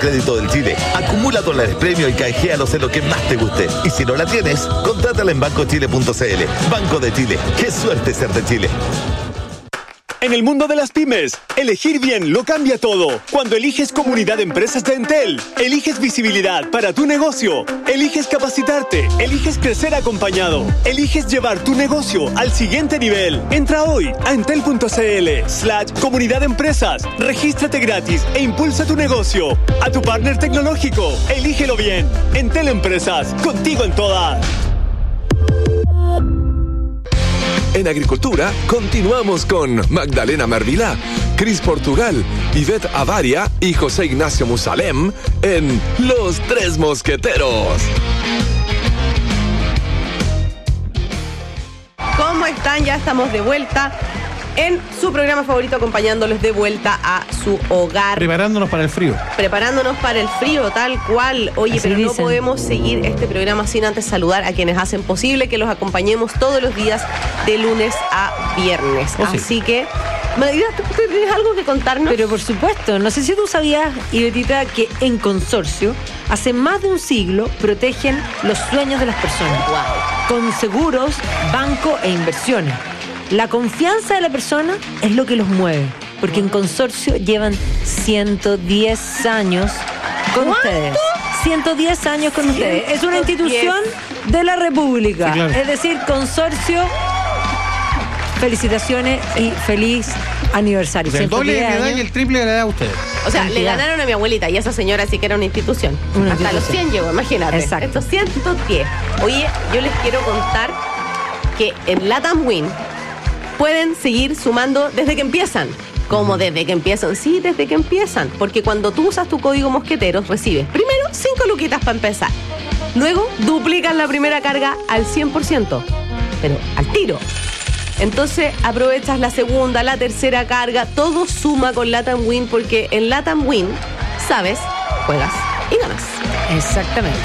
crédito del Chile. Acumula dólares premio y canjealos en lo que más te guste. Y si no la tienes, contrátala en bancochile.cl. Banco de Chile. ¡Qué suerte ser de Chile! En el mundo de las pymes, elegir bien lo cambia todo. Cuando eliges Comunidad de Empresas de Entel, eliges visibilidad para tu negocio, eliges capacitarte, eliges crecer acompañado, eliges llevar tu negocio al siguiente nivel. Entra hoy a entel.cl/Comunidad de Empresas, regístrate gratis e impulsa tu negocio. A tu partner tecnológico, elígelo bien. Entel Empresas, contigo en todas. En Agricultura, continuamos con Magdalena Mervilá, Cris Portugal, Ivette Avaria y José Ignacio Musalem en Los Tres Mosqueteros. ¿Cómo están? Ya estamos de vuelta en su programa favorito, acompañándolos de vuelta a su hogar. Preparándonos para el frío. Preparándonos para el frío, tal cual. Oye, así pero dicen. no podemos seguir este programa sin antes saludar a quienes hacen posible que los acompañemos todos los días de lunes a viernes. Oh, sí. Así que, María, ¿tú tienes algo que contarnos? Pero por supuesto, no sé si tú sabías, Ivetita, que en Consorcio, hace más de un siglo, protegen los sueños de las personas. Wow. Con seguros, banco e inversiones. La confianza de la persona es lo que los mueve, porque en Consorcio llevan 110 años con ustedes. 110 años con ustedes. Es una institución de la República. Sí, claro. Es decir, Consorcio, felicitaciones y feliz aniversario. O sea, el doble de la 110 edad y años. el triple de la edad a ustedes. O sea, le Cantidad. ganaron a mi abuelita y esa señora sí que era una institución. Una Hasta institución. los 100 llegó, imagínate. Exacto. Estos 110. Oye, yo les quiero contar que en LATAM Win pueden seguir sumando desde que empiezan. ¿Cómo desde que empiezan? Sí, desde que empiezan. Porque cuando tú usas tu código mosqueteros, recibes primero 5 luquitas para empezar. Luego duplican la primera carga al 100%. Pero al tiro. Entonces aprovechas la segunda, la tercera carga. Todo suma con LATAM Win porque en LATAM Win, sabes, juegas y ganas. Exactamente.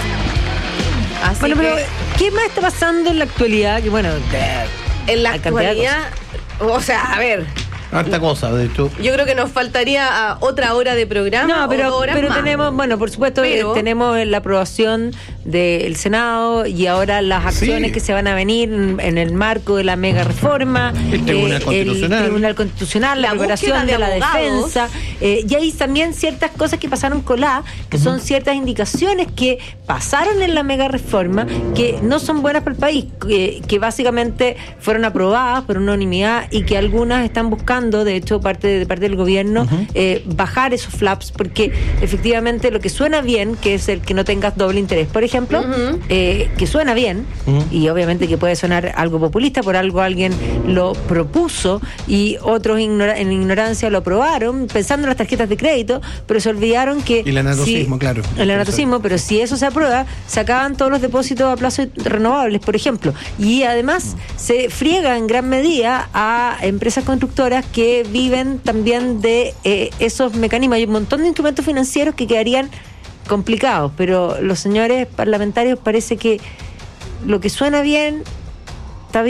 Así Bueno, que pero ¿qué más está pasando en la actualidad? Que bueno, en la hay cantidad de actualidad, o sea, a ver, Harta cosa, de hecho. yo creo que nos faltaría otra hora de programa. no, o 2 horas pero más. tenemos, bueno, por supuesto, Pero- tenemos la aprobación del Senado y ahora las acciones Sí. que se van a venir en el marco de la mega reforma, El Tribunal Constitucional. el Tribunal Constitucional, la La preparación búsqueda de de la abogados. defensa, y hay también ciertas cosas que pasaron coladas, que son ciertas indicaciones que pasaron en la mega reforma que no son buenas para el país, que básicamente fueron aprobadas por unanimidad y que algunas están buscando, de hecho, parte del gobierno, bajar esos flaps, porque efectivamente lo que suena bien, que es el que no tengas doble interés, por ejemplo, que suena bien, y obviamente que puede sonar algo populista, por algo alguien lo propuso y otros en ignorancia lo aprobaron, pensando en las tarjetas de crédito, pero se olvidaron que... Y el anatocismo, claro. El anatocismo, pero si eso se aprueba, se acaban todos los depósitos a plazo renovables, por ejemplo, y además se friega en gran medida a empresas constructoras que viven también de esos mecanismos. Hay un montón de instrumentos financieros que quedarían complicados, pero los señores parlamentarios parece que lo que suena bien está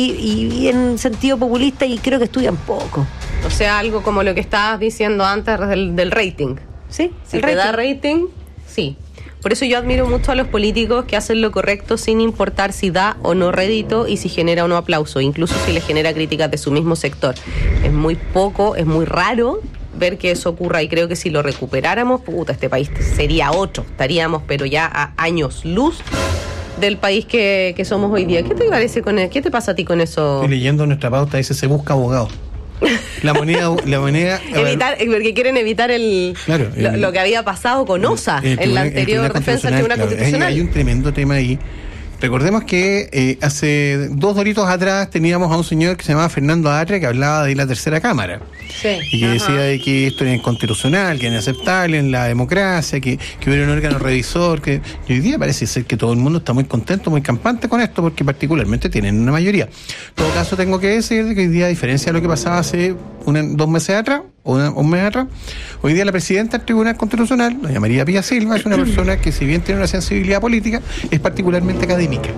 y en sentido populista, y creo que estudian poco. O sea, algo como lo que estabas diciendo antes del rating. ¿Sí? Si te da rating, sí. Por eso yo admiro mucho a los políticos que hacen lo correcto sin importar si da o no rédito y si genera o no aplauso, incluso si le genera críticas de su mismo sector. Es muy poco, es muy raro ver que eso ocurra, y creo que si lo recuperáramos, puta, este país sería otro. Estaríamos, pero ya a años luz del país que somos hoy día. ¿Qué te parece qué te pasa a ti con eso? Estoy leyendo nuestra pauta, dice se busca abogado. La moneda Evitar, porque quieren evitar Claro, lo que había pasado con OSA en la anterior defensa del Tribunal Constitucional. Hay un tremendo tema ahí. Recordemos que hace 2 doritos atrás teníamos a un señor que se llamaba Fernando Atria, que hablaba de la tercera cámara. Sí. Y que decía de que esto era inconstitucional, que era inaceptable en la democracia, que hubiera un órgano revisor, y hoy día parece ser que todo el mundo está muy contento, muy campante con esto, porque particularmente tienen una mayoría. En todo caso, tengo que decir que hoy día, a diferencia de lo que pasaba hace 2 meses atrás, o un mes atrás, hoy día la presidenta del Tribunal Constitucional, doña María Pía Silva, es una persona que, si bien tiene una sensibilidad política, es particularmente académica.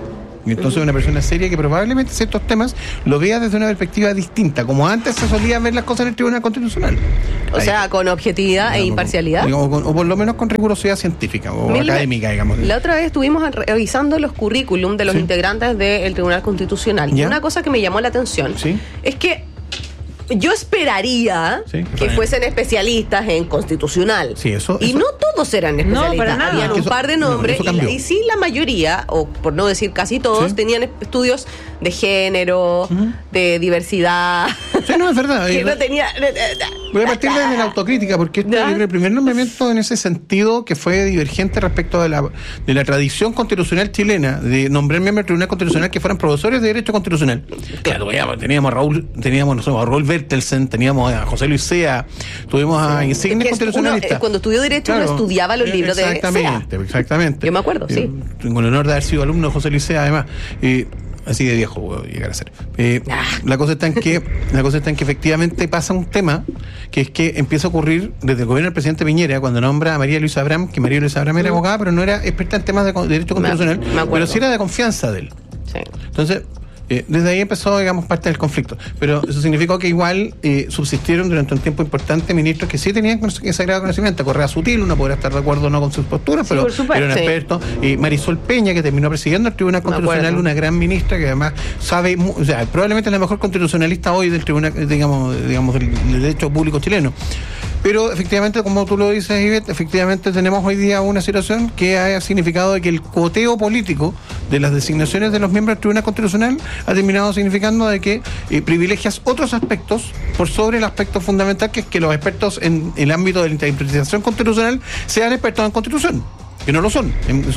Y entonces una persona seria que probablemente ciertos temas lo vea desde una perspectiva distinta, como antes se solía ver las cosas en el Tribunal Constitucional. O sea, con objetividad e imparcialidad. O por lo menos con rigurosidad científica o académica, digamos. La otra vez estuvimos revisando los currículum de los integrantes del Tribunal Constitucional. ¿Ya? Y una cosa que me llamó la atención es que yo esperaría que fuesen especialistas en constitucional. Sí, eso. Y no todos eran especialistas. No, para nada. Habían un par de nombres. Y sí, la mayoría, o por no decir casi todos, tenían estudios de género, de diversidad. Sí, no, es verdad. Que no tenía. Voy a partir de la autocrítica, porque yo creo que el primer nombramiento en ese sentido que fue divergente respecto de la tradición constitucional chilena, de nombrar miembros del Tribunal Constitucional que fueran profesores de Derecho Constitucional. Claro, teníamos a Raúl Bertelsen, teníamos a José Luis Sea, tuvimos a insignes constitucionalistas. Cuando estudió Derecho uno estudiaba los libros de Sea. Exactamente. Yo me acuerdo, sí. Tengo el honor de haber sido alumno de José Luis Sea, además. Así de viejo voy a llegar a ser. La cosa está en que efectivamente pasa un tema que es que empieza a ocurrir desde el gobierno del presidente Piñera, cuando nombra a María Luisa Abraham, que María Luisa Abraham era abogada, pero no era experta en temas de derecho constitucional, pero sí era de confianza de él. Sí. Entonces, desde ahí empezó, digamos, parte del conflicto. Pero eso significó que igual subsistieron durante un tiempo importante ministros que sí tenían ese grado de conocimiento. Correa Sutil, uno podrá estar de acuerdo o no con sus posturas, pero era un experto. Marisol Peña, que terminó presidiendo el Tribunal Constitucional, una gran ministra que además sabe, o sea, probablemente es la mejor constitucionalista hoy del Tribunal, digamos del derecho público chileno. Pero efectivamente, como tú lo dices, Ivette, efectivamente tenemos hoy día una situación que ha significado de que el cuoteo político de las designaciones de los miembros del Tribunal Constitucional ha terminado significando de que privilegias otros aspectos por sobre el aspecto fundamental, que es que los expertos en el ámbito de la interpretación constitucional sean expertos en constitución, que no lo son, en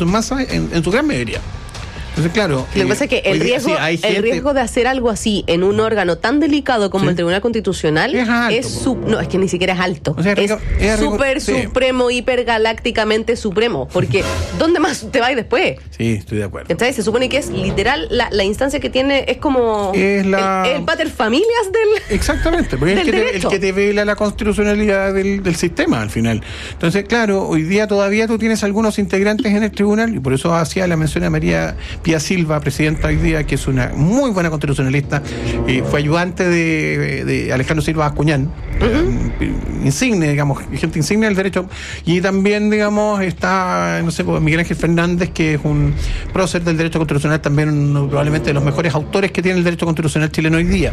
su gran mayoría. Entonces, claro. Lo que pasa es que el riesgo de hacer algo así en un órgano tan delicado como el Tribunal Constitucional es que ni siquiera es alto. O sea, es súper supremo, hipergalácticamente supremo. Porque ¿dónde más te vas después? Sí, estoy de acuerdo. Entonces se supone que es literal la instancia que tiene, es como el paterfamilias del. Exactamente, porque es el que te vela la constitucionalidad del sistema al final. Entonces, claro, hoy día todavía tú tienes algunos integrantes en el tribunal, y por eso hacía la mención a María Pía Silva, presidenta hoy día, que es una muy buena constitucionalista, fue ayudante de Alejandro Silva Bascuñán, insigne, digamos, gente insigne del derecho, y también, digamos, está, no sé, Miguel Ángel Fernández, que es un prócer del derecho constitucional, también probablemente de los mejores autores que tiene el derecho constitucional chileno hoy día.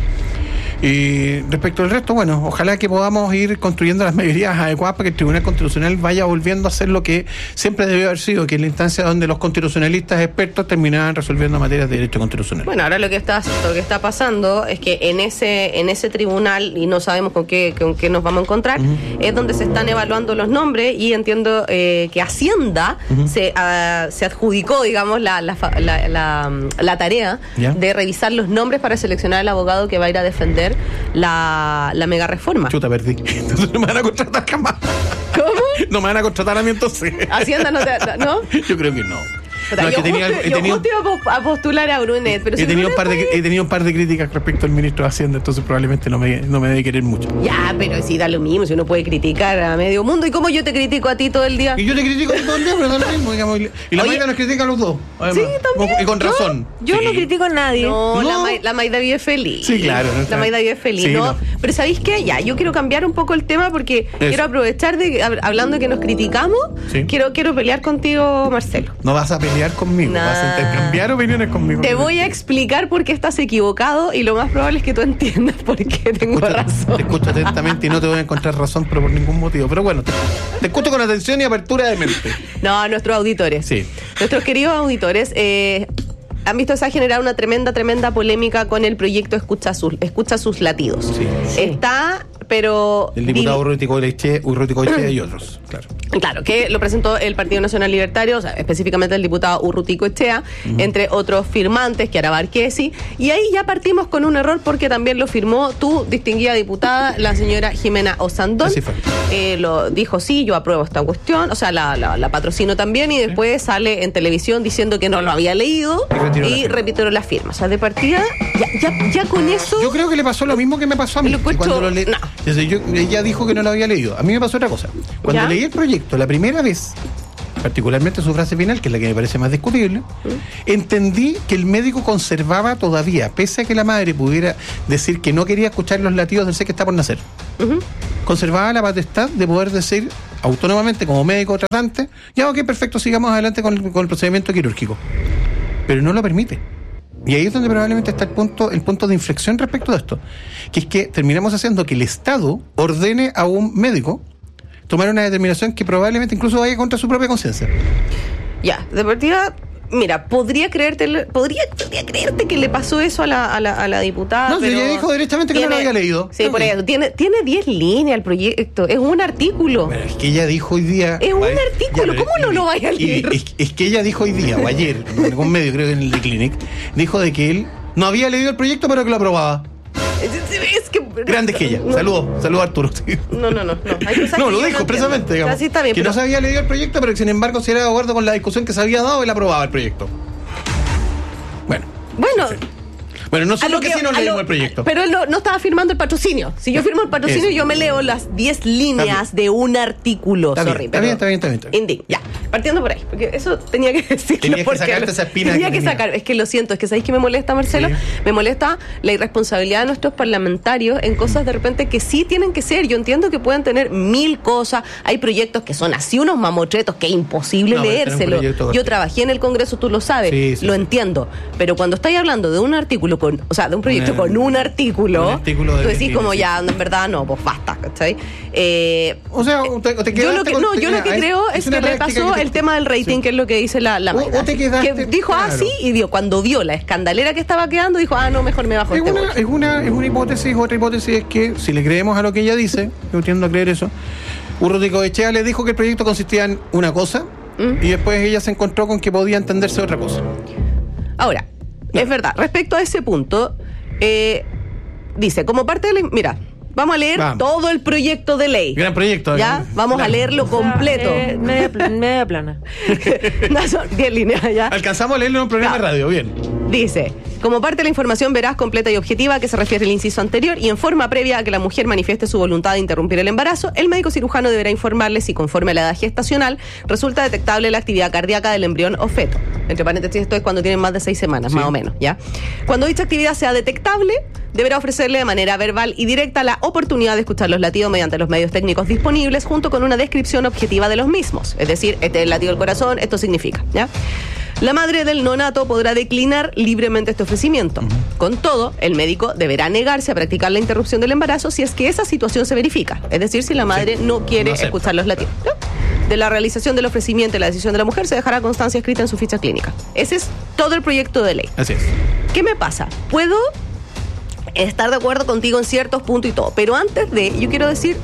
Y respecto al resto, bueno, ojalá que podamos ir construyendo las mayorías adecuadas para que el Tribunal Constitucional vaya volviendo a ser lo que siempre debió haber sido, que es la instancia donde los constitucionalistas expertos terminaban resolviendo materias de derecho constitucional. Bueno, ahora lo que está pasando es que en ese tribunal, y no sabemos con qué nos vamos a encontrar, es donde se están evaluando los nombres, y entiendo que Hacienda se adjudicó, digamos, la tarea de revisar los nombres para seleccionar al abogado que va a ir a defender la mega reforma. Chuta, perdí. Entonces no me van a contratar jamás. ¿Cómo? No me van a contratar a mí entonces. Hacienda no. Yo creo que no. Yo justo iba a postular a Brunet, pero he tenido un par de críticas respecto al ministro de Hacienda, entonces probablemente no me debe querer mucho. Ya, pero sí da lo mismo, si uno puede criticar a medio mundo. ¿Y cómo yo te critico a ti todo el día? Y yo te critico todo el día, pero da lo mismo, digamos. Y la Maida nos critica a los dos, además. Sí, también. Y con razón. Yo no critico a nadie. No. La Maida vive feliz. Sí, claro. La Maida vive feliz. Sí, no. Pero ¿sabéis qué? Ya, yo quiero cambiar un poco el tema porque quiero aprovechar de, hablando de que nos criticamos, quiero pelear contigo, Marcelo. No vas a pelear conmigo, vas a intercambiar opiniones conmigo. Te voy a explicar por qué estás equivocado, y lo más probable es que tú entiendas por qué tengo razón. Te escucho atentamente y no te voy a encontrar razón, pero por ningún motivo. Pero bueno, te escucho con atención y apertura de mente. No, nuestros auditores. Sí. Nuestros queridos auditores han visto, se ha generado una tremenda polémica con el proyecto Escucha sus latidos. Sí. Está, pero... El diputado Urrutico Echea y otros, claro. Claro, que lo presentó el Partido Nacional Libertario, o sea, específicamente el diputado Urrutico Echea, entre otros firmantes, Chiara Barquesi, y ahí ya partimos con un error porque también lo firmó tu distinguida diputada, la señora Jimena Osandón. Así fue. Lo dijo, sí, yo apruebo esta cuestión, o sea, la patrocino también, y después sale en televisión diciendo que no lo había leído y repitió la firma. O sea, de partida, ya con eso... Yo creo que le pasó lo mismo que me pasó a mí. Ella dijo que no lo había leído. A mí me pasó otra cosa. Cuando leí el proyecto la primera vez, particularmente su frase final, que es la que me parece más discutible, entendí que el médico conservaba todavía, pese a que la madre pudiera decir que no quería escuchar los latidos del ser que está por nacer, conservaba la potestad de poder decir autónomamente como médico tratante, ya ok, perfecto, sigamos adelante con el procedimiento quirúrgico. Pero no lo permite. Y ahí es donde probablemente está el punto de inflexión respecto de esto, que es que terminamos haciendo que el Estado ordene a un médico tomar una determinación que probablemente incluso vaya contra su propia conciencia. Ya, de partida, mira, podría creerte que le pasó eso a la diputada. No, pero ella dijo directamente que no lo había leído. Sí, por eso. Tiene 10 líneas el proyecto. Es un artículo. Bueno, es que ella dijo hoy día. Es un artículo. ¿Cómo no lo vaya a leer? Es que ella dijo hoy día, o ayer, en algún medio, creo que en el The Clinic, dijo de que él no había leído el proyecto, pero que lo aprobaba. Es que Grande que ella. Saludos Arturo. No. No, lo dijo expresamente, digamos. Así está bien, que no se había leído el proyecto, pero que sin embargo si era de acuerdo con la discusión que se había dado, él aprobaba el proyecto. Bueno, nosotros que sí nos leímos el proyecto. Pero él no estaba firmando el patrocinio. Si yo firmo el patrocinio, yo me leo las 10 líneas de un artículo. Está bien. Indig, ya. Partiendo por ahí, porque eso tenía que decirlo. Tenía que sacarte esa espina. Tenía que sacar. Es que lo siento, es que ¿sabéis qué me molesta, Marcelo? Sí. Me molesta la irresponsabilidad de nuestros parlamentarios en cosas de repente que sí tienen que ser. Yo entiendo que puedan tener 1000 cosas. Hay proyectos que son así unos mamotretos que es imposible leérselo. Yo trabajé en el Congreso, tú lo sabes. Lo entiendo. Pero cuando estáis hablando de un artículo de un proyecto con un artículo tú decís como ya, en verdad no, pues basta, ¿cachai? O sea, te yo lo que creo es que le pasó el tema del rating, que es lo que dice la Mayra, que dijo, sí, y cuando vio la escandalera que estaba quedando, dijo, no, mejor me bajo es una hipótesis. Otra hipótesis es que, si le creemos a lo que ella dice, yo tiendo a creer eso, Urruti Goicoechea le dijo que el proyecto consistía en una cosa, y después ella se encontró con que podía entenderse otra cosa. Ahora, es verdad, respecto a ese punto, dice, como parte de la... Mira, vamos a leer todo el proyecto de ley. Gran proyecto. ¿Ya? Vamos a leerlo completo. Media plana. No, son 10 líneas, ¿ya? Alcanzamos a leerlo en un programa de radio, bien. Dice, como parte de la información veraz, completa y objetiva a que se refiere el inciso anterior y en forma previa a que la mujer manifieste su voluntad de interrumpir el embarazo, el médico cirujano deberá informarle si conforme a la edad gestacional resulta detectable la actividad cardíaca del embrión o feto. Entre paréntesis, esto es cuando tienen más de 6 semanas, más o menos, ¿ya? Cuando dicha actividad sea detectable, deberá ofrecerle de manera verbal y directa la oportunidad de escuchar los latidos mediante los medios técnicos disponibles junto con una descripción objetiva de los mismos. Es decir, este es el latido del corazón, esto significa, ¿ya? La madre del neonato podrá declinar libremente este ofrecimiento. Con todo, el médico deberá negarse a practicar la interrupción del embarazo si es que esa situación se verifica. Es decir, si la madre no quiere escuchar los latidos. ¿No? De la realización del ofrecimiento y la decisión de la mujer se dejará constancia escrita en su ficha clínica. Ese es todo el proyecto de ley. Así es. ¿Qué me pasa? Puedo estar de acuerdo contigo en ciertos puntos y todo, pero antes de, yo quiero decir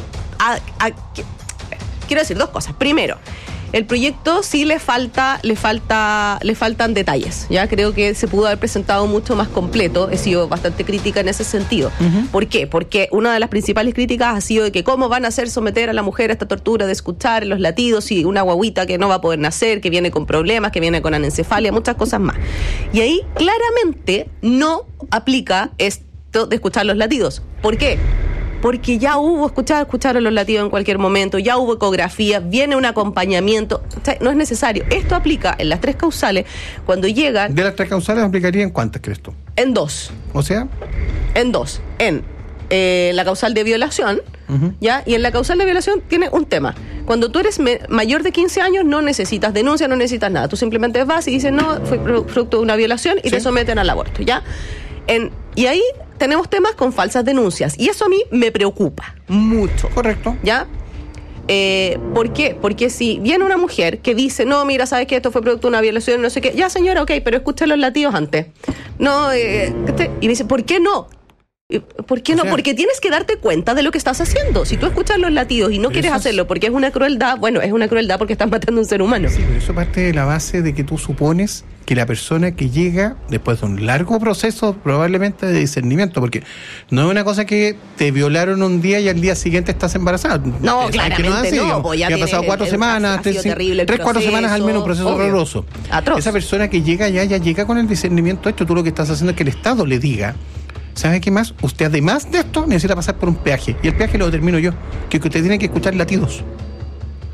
quiero decir dos cosas. Primero, el proyecto sí le faltan detalles. Ya creo que se pudo haber presentado mucho más completo. He sido bastante crítica en ese sentido. ¿Por qué? Porque una de las principales críticas ha sido de que cómo van a hacer someter a la mujer a esta tortura de escuchar los latidos y una guaguita que no va a poder nacer, que viene con problemas, que viene con anencefalia, muchas cosas más. Y ahí claramente no aplica esto de escuchar los latidos. ¿Por qué? Porque ya escucharon los latidos en cualquier momento, ya hubo ecografía, viene un acompañamiento, o sea, no es necesario. Esto aplica en las 3 causales cuando llegan... ¿De las 3 causales aplicaría en cuántas, crees tú? En 2. ¿O sea? En 2. En la causal de violación, ¿ya? Y en la causal de violación tiene un tema. Cuando tú eres mayor de 15 años no necesitas denuncia, no necesitas nada. Tú simplemente vas y dices, no, fue fruto de una violación y te someten al aborto, ¿ya? Y ahí tenemos temas con falsas denuncias. Y eso a mí me preocupa mucho. Correcto. ¿Ya? ¿Por qué? Porque si viene una mujer que dice, no, mira, ¿sabes qué? Esto fue producto de una violación, no sé qué. Ya, señora, ok, pero escuché los latidos antes. No, y dice, ¿por qué no? ¿Por qué no? Porque tienes que darte cuenta de lo que estás haciendo. Si tú escuchas los latidos y no quieres hacerlo porque es una crueldad, bueno, es una crueldad porque estás matando a un ser humano. Sí, pero eso parte de la base de que tú supones que la persona que llega después de un largo proceso probablemente de discernimiento, porque no es una cosa que te violaron un día y al día siguiente estás embarazada. No, claramente no. Pues ya ha pasado 4 semanas, 3-4 semanas al menos, un proceso horroroso. Atroz. Esa persona que llega ya llega con el discernimiento hecho. Tú lo que estás haciendo es que el Estado le diga, ¿sabe qué más? Usted además de esto necesita pasar por un peaje. Y el peaje lo determino yo. Que usted tiene que escuchar latidos.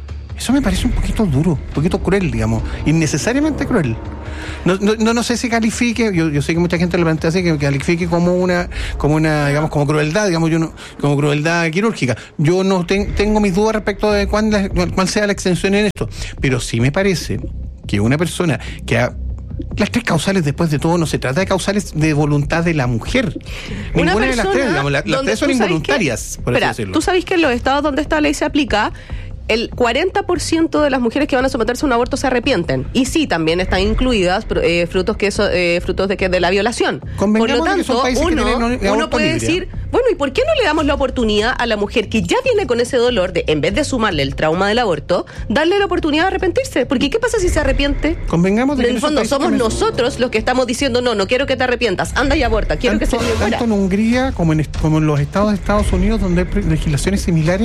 Eso me parece un poquito duro, un poquito cruel, digamos, innecesariamente cruel. No sé si califique, yo sé que mucha gente lo plantea así, que califique como una, digamos, como crueldad, digamos, como crueldad quirúrgica. Yo no tengo mis dudas respecto de cuál sea la extensión en esto, pero sí me parece que una persona que las tres causales, después de todo, no se trata de causales de voluntad de la mujer. Ninguna de las tres, digamos, las tres son involuntarias, por así decirlo. Tú sabes que en los estados donde esta ley se aplica, el 40% de las mujeres que van a someterse a un aborto se arrepienten. Y sí, también están incluidas frutos de la violación. Por lo tanto, uno puede decir, bueno, ¿y por qué no le damos la oportunidad a la mujer que ya viene con ese dolor de, en vez de sumarle el trauma del aborto, darle la oportunidad de arrepentirse? Porque ¿qué pasa si se arrepiente? Convengamos de que en el fondo somos nosotros los que estamos diciendo, no quiero que te arrepientas, anda y aborta, quiero que se muera. Tanto en Hungría como en los estados de Estados Unidos, donde hay legislaciones similares,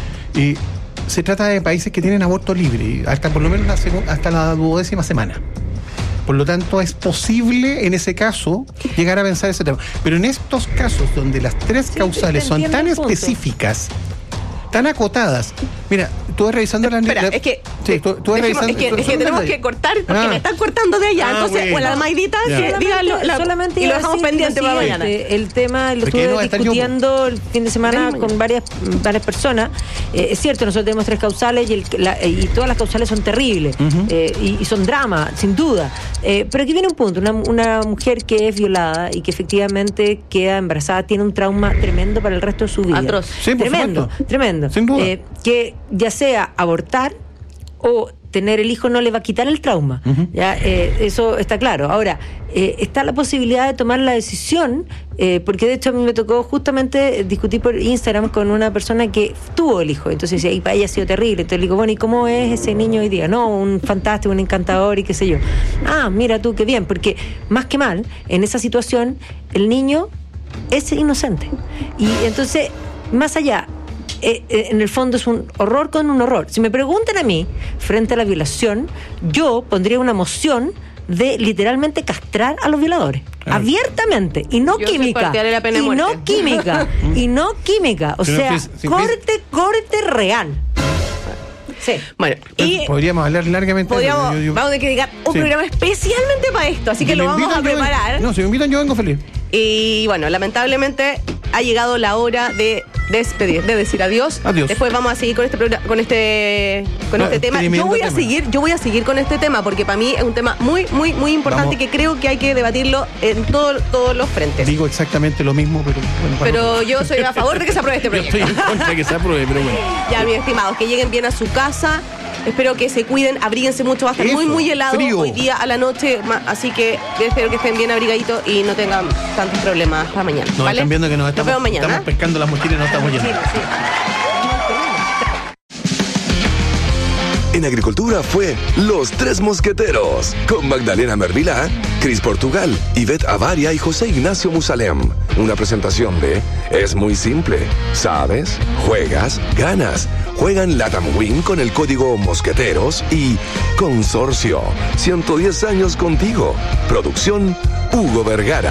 se trata de países que tienen aborto libre, hasta por lo menos hasta la 12ª semana. Por lo tanto, es posible en ese caso llegar a pensar ese tema. Pero en estos casos donde las tres causales son tan específicas, tan acotadas. Mira, estuve revisando la... Espera, es que... Sí, es que tenemos que cortar, porque me están cortando de allá. Entonces, bueno, la Maidita, díganlo, y lo dejamos pendiente para mañana. El tema lo estuve discutiendo el fin de semana con varias personas. Es cierto, nosotros tenemos tres causales y todas las causales son terribles. Y son drama, sin duda. Pero aquí viene un punto. Una mujer que es violada y que efectivamente queda embarazada tiene un trauma tremendo para el resto de su vida. Atroz. Sí, tremendo. Sin duda. Que ya sea abortar o tener el hijo no le va a quitar el trauma. ¿Ya? Eso está claro. Ahora, está la posibilidad de tomar la decisión, porque de hecho a mí me tocó justamente discutir por Instagram con una persona que tuvo el hijo. Entonces decía, para ella ha sido terrible. Entonces le digo, bueno, ¿y cómo es ese niño hoy día? No, un fantástico, un encantador y qué sé yo. Ah, mira tú, qué bien, porque más que mal, en esa situación, el niño es inocente. Y entonces, más allá, en el fondo es un horror con un horror. Si me preguntan a mí, frente a la violación, yo pondría una moción de literalmente castrar a los violadores. Abiertamente. Y no química. Y no química. O sea, corte real. Sí. Bueno, y podríamos hablar largamente. Vamos a tener que dedicar un programa especialmente para esto, así que lo vamos a preparar. Si me invitan, yo vengo feliz. Y bueno, lamentablemente ha llegado la hora de despedir, de decir adiós. Después vamos a seguir con este tema. Yo voy a seguir con este tema porque para mí es un tema muy, muy, muy importante que creo que hay que debatirlo en todos los frentes. Digo exactamente lo mismo, pero yo soy a favor de que se apruebe este proyecto. Yo estoy en contra de que se apruebe, pero bueno. Ya, mis estimados, que lleguen bien a su casa. Espero que se cuiden, abríguense mucho, va a estar muy helado frío hoy día a la noche, así que espero que estén bien abrigaditos y no tengan tantos problemas para mañana. ¿Vale? Están viendo que nos estamos pescando las mochilas y no estamos yendo. Sí. En Agricultura fue Los Tres Mosqueteros, con Magdalena Mervilá, Cris Portugal, Ivette Avaria y José Ignacio Musalem. Una presentación de Es muy simple. ¿Sabes? Juegas, ganas. Juegan LATAM Win con el código Mosqueteros y Consorcio. 110 años contigo. Producción Hugo Vergara.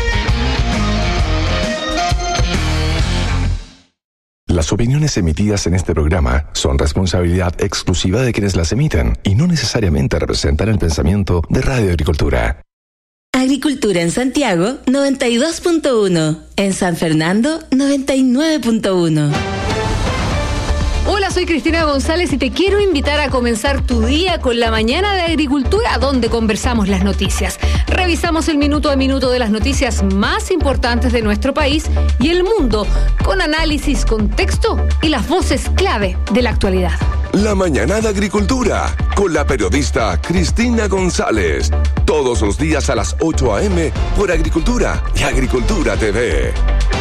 Las opiniones emitidas en este programa son responsabilidad exclusiva de quienes las emiten y no necesariamente representan el pensamiento de Radio Agricultura. Agricultura en Santiago, 92.1. En San Fernando, 99.1. Hola, soy Cristina González y te quiero invitar a comenzar tu día con la mañana de Agricultura, donde conversamos las noticias. Revisamos el minuto a minuto de las noticias más importantes de nuestro país y el mundo, con análisis, contexto y las voces clave de la actualidad. La mañana de Agricultura, con la periodista Cristina González. Todos los días a las 8 a.m. por Agricultura y Agricultura TV.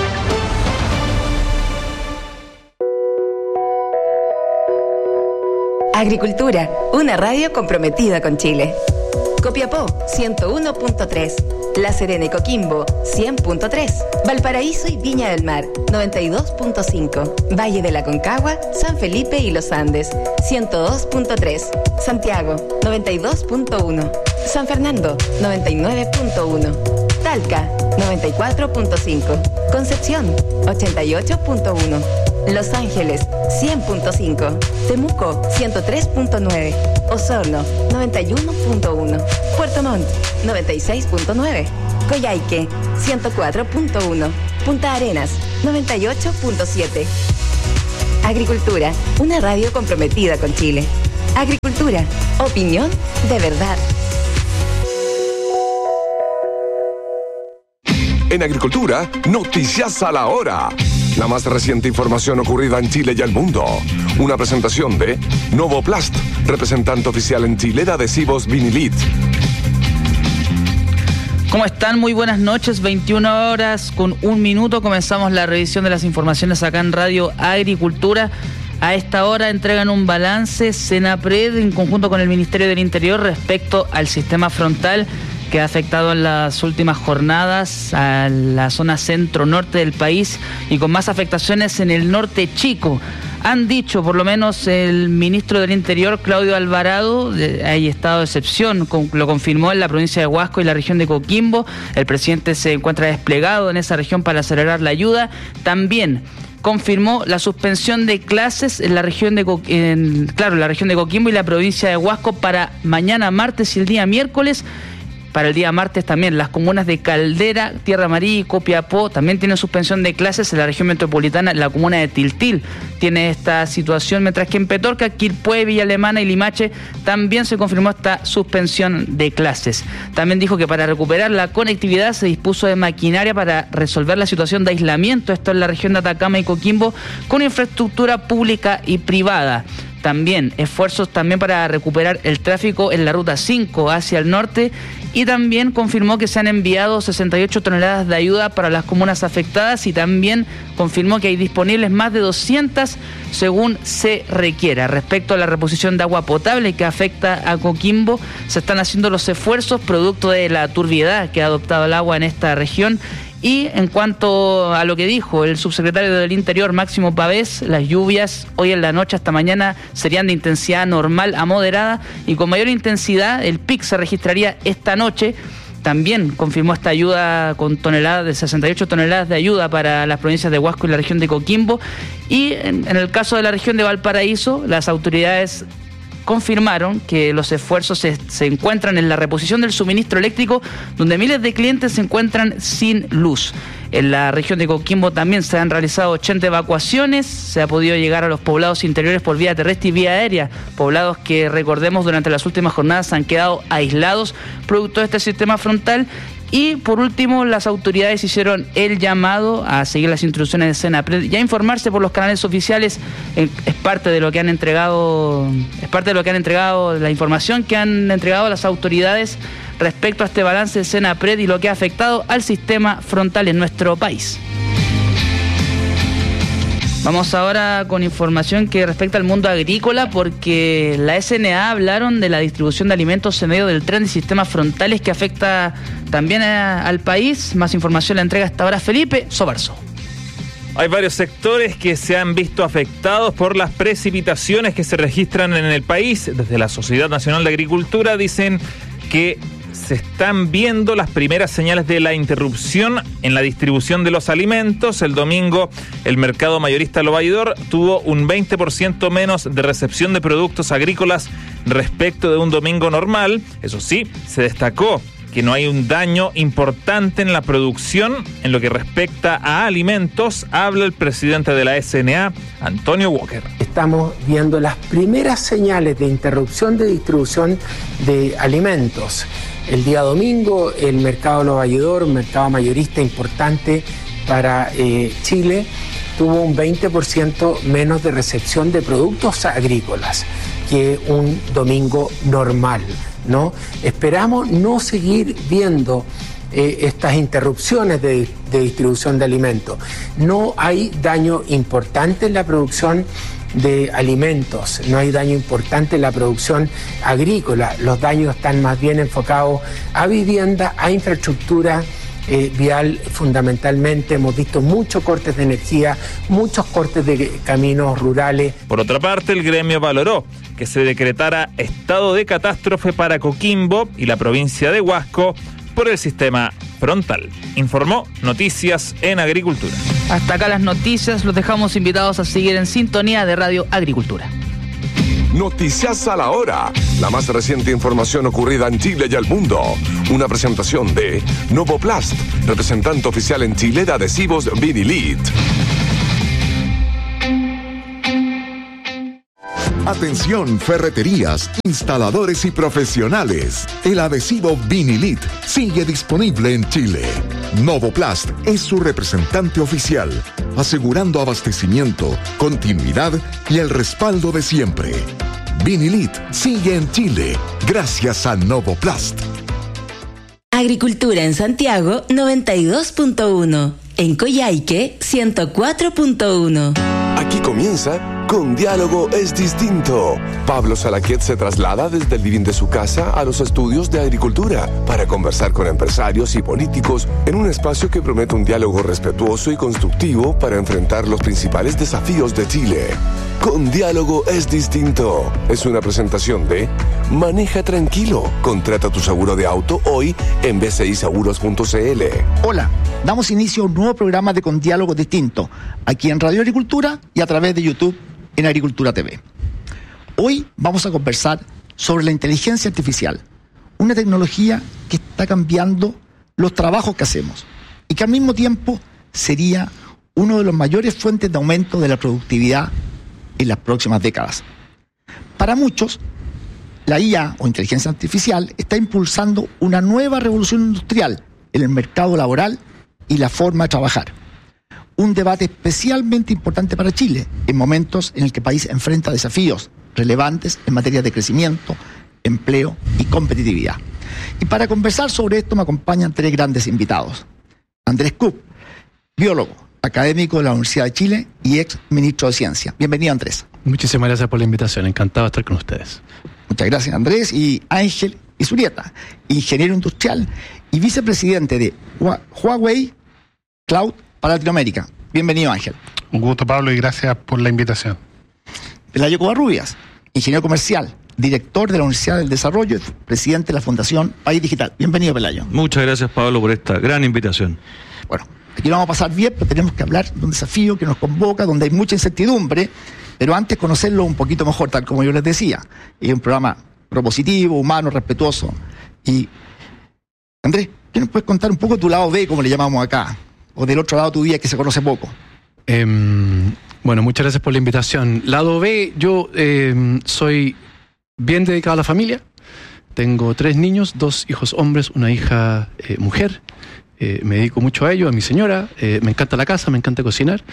Agricultura, una radio comprometida con Chile. Copiapó, 101.3. La Serena y Coquimbo, 100.3. Valparaíso y Viña del Mar, 92.5. Valle de la Concagua, San Felipe y Los Andes, 102.3. Santiago, 92.1. San Fernando, 99.1. Talca, 94.5. Concepción, 88.1. Los Ángeles 100.5, Temuco 103.9, Osorno 91.1, Puerto Montt 96.9, Coyhaique 104.1, Punta Arenas 98.7. Agricultura, una radio comprometida con Chile. Agricultura, opinión de verdad. En Agricultura, noticias a la hora. La más reciente información ocurrida en Chile y el mundo. Una presentación de Novoplast, representante oficial en Chile de adhesivos Vinilit. ¿Cómo están? Muy buenas noches, 21 horas con 1 minuto. Comenzamos la revisión de las informaciones acá en Radio Agricultura. A esta hora entregan un balance Senapred en conjunto con el Ministerio del Interior respecto al sistema frontal que ha afectado en las últimas jornadas a la zona centro-norte del país y con más afectaciones en el norte chico. Han dicho, por lo menos el ministro del Interior, Claudio Alvarado, hay estado de excepción, lo confirmó en la provincia de Huasco y la región de Coquimbo. El presidente se encuentra desplegado en esa región para acelerar la ayuda. También confirmó la suspensión de clases en la región de la región de Coquimbo y la provincia de Huasco para mañana martes y el día miércoles. Para el día martes también las comunas de Caldera, Tierra Amarilla y Copiapó también tienen suspensión de clases. En la región metropolitana, la comuna de Tiltil tiene esta situación, mientras que en Petorca, Quilpué, Villa Alemana y Limache también se confirmó esta suspensión de clases. También dijo que para recuperar la conectividad se dispuso de maquinaria para resolver la situación de aislamiento, esto en la región de Atacama y Coquimbo, con infraestructura pública y privada. También esfuerzos también para recuperar el tráfico en la ruta 5 hacia el norte, y también confirmó que se han enviado 68 toneladas de ayuda para las comunas afectadas y también confirmó que hay disponibles más de 200 según se requiera. Respecto a la reposición de agua potable que afecta a Coquimbo, se están haciendo los esfuerzos producto de la turbiedad que ha adoptado el agua en esta región. Y en cuanto a lo que dijo el subsecretario del Interior, Máximo Pavés, las lluvias hoy en la noche hasta mañana serían de intensidad normal a moderada y con mayor intensidad. El pic se registraría esta noche. También confirmó esta ayuda con 68 toneladas de ayuda para las provincias de Huasco y la región de Coquimbo. Y en el caso de la región de Valparaíso, las autoridades confirmaron que los esfuerzos se encuentran en la reposición del suministro eléctrico, donde miles de clientes se encuentran sin luz. En la región de Coquimbo también se han realizado 80 evacuaciones, se ha podido llegar a los poblados interiores por vía terrestre y vía aérea, poblados que, recordemos, durante las últimas jornadas han quedado aislados producto de este sistema frontal. Y por último, las autoridades hicieron el llamado a seguir las instrucciones de Senapred y a informarse por los canales oficiales. Es parte de lo que han entregado, la información que han entregado las autoridades respecto a este balance de Senapred y lo que ha afectado al sistema frontal en nuestro país. Vamos ahora con información que respecta al mundo agrícola, porque la SNA hablaron de la distribución de alimentos en medio del tren de sistemas frontales que afecta también al país. Más información la entrega hasta ahora Felipe Sobarzo. Hay varios sectores que se han visto afectados por las precipitaciones que se registran en el país. Desde la Sociedad Nacional de Agricultura dicen que se están viendo las primeras señales de la interrupción en la distribución de los alimentos. El domingo, el mercado mayorista Lo Baidor tuvo un 20% menos de recepción de productos agrícolas respecto de un domingo normal. Eso sí, se destacó que no hay un daño importante en la producción en lo que respecta a alimentos. Habla el presidente de la SNA, Antonio Walker. Estamos viendo las primeras señales de interrupción de distribución de alimentos. El día domingo, el mercado Lo Baidor, un mercado mayorista importante para Chile, tuvo un 20% menos de recepción de productos agrícolas que un domingo normal, ¿no? Esperamos no seguir viendo estas interrupciones de distribución de alimentos. No hay daño importante en la producción de alimentos, no hay daño importante en la producción agrícola. Los daños están más bien enfocados a vivienda, a infraestructura vial fundamentalmente. Hemos visto muchos cortes de energía, muchos cortes de caminos rurales. Por otra parte, el gremio valoró que se decretara estado de catástrofe para Coquimbo y la provincia de Huasco por el sistema frontal. Informó Noticias en Agricultura. Hasta acá las noticias, los dejamos invitados a seguir en sintonía de Radio Agricultura. Noticias a la hora. La más reciente información ocurrida en Chile y el mundo. Una presentación de Novoplast, representante oficial en Chile de adhesivos Vinilit. Atención, ferreterías, instaladores y profesionales. El adhesivo Vinilit sigue disponible en Chile. Novoplast es su representante oficial, asegurando abastecimiento, continuidad y el respaldo de siempre. Vinilit sigue en Chile gracias a Novoplast. Agricultura en Santiago 92.1. En Coyhaique 104.1. Aquí comienza Con Diálogo es Distinto. Pablo Salaquet se traslada desde el living de su casa a los estudios de agricultura para conversar con empresarios y políticos en un espacio que promete un diálogo respetuoso y constructivo para enfrentar los principales desafíos de Chile. Con Diálogo es Distinto. Es una presentación de Maneja Tranquilo. Contrata tu seguro de auto hoy en bciseguros.cl. Hola, damos inicio a un nuevo programa de Con Diálogo Distinto, aquí en Radio Agricultura y a través de YouTube en Agricultura TV. Hoy vamos a conversar sobre la inteligencia artificial, una tecnología que está cambiando los trabajos que hacemos y que al mismo tiempo sería uno de los mayores fuentes de aumento de la productividad en las próximas décadas. Para muchos, la IA o inteligencia artificial está impulsando una nueva revolución industrial en el mercado laboral y la forma de trabajar. Un debate especialmente importante para Chile, en momentos en el que el país enfrenta desafíos relevantes en materia de crecimiento, empleo y competitividad. Y para conversar sobre esto me acompañan tres grandes invitados. Andrés Kupp, biólogo, académico de la Universidad de Chile y ex ministro de Ciencia. Bienvenido, Andrés. Muchísimas gracias por la invitación, encantado de estar con ustedes. Muchas gracias, Andrés. Y Ángel Izurieta, ingeniero industrial y vicepresidente de Huawei Cloud para Latinoamérica. Bienvenido, Ángel. Un gusto, Pablo, y gracias por la invitación. Pelayo Covarrubias, ingeniero comercial, director de la Universidad del Desarrollo y presidente de la Fundación País Digital. Bienvenido, Pelayo. Muchas gracias, Pablo, por esta gran invitación. Bueno, aquí lo vamos a pasar bien, pero tenemos que hablar de un desafío que nos convoca, donde hay mucha incertidumbre, pero antes conocerlo un poquito mejor, tal como yo les decía. Es un programa propositivo, humano, respetuoso. Y, Andrés, ¿qué nos puedes contar un poco de tu lado B, como le llamamos acá? O del otro lado de tu vida que se conoce poco. Bueno, muchas gracias por la invitación. Lado B, yo soy bien dedicado a la familia. Tengo 3 niños, 2 hijos hombres, una hija mujer. Me dedico mucho a ello, a mi señora. Me encanta la casa, me encanta cocinar.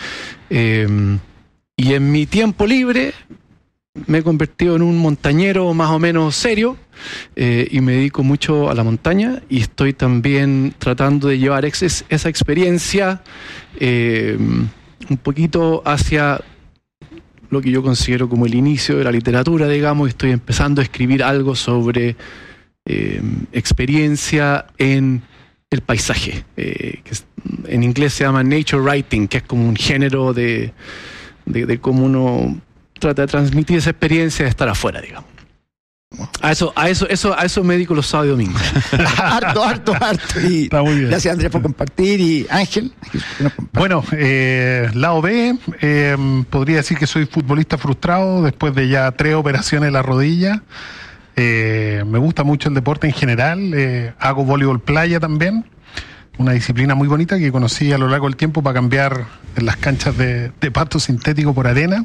Y en mi tiempo libre me he convertido en un montañero más o menos serio. Y me dedico mucho a la montaña y estoy también tratando de llevar esa experiencia un poquito hacia lo que yo considero como el inicio de la literatura, digamos. Estoy empezando a escribir algo sobre experiencia en el paisaje, que en inglés se llama nature writing, que es como un género de cómo uno trata de transmitir esa experiencia de estar afuera, digamos. A eso me dedico los sábados y domingos. harto. Y está muy bien. Gracias, Andrés, por compartir. Y Ángel. Bueno, lado B, podría decir que soy futbolista frustrado después de ya 3 operaciones en la rodilla. Me gusta mucho el deporte en general. Hago voleibol playa también. Una disciplina muy bonita que conocí a lo largo del tiempo para cambiar en las canchas de pasto sintético por arena.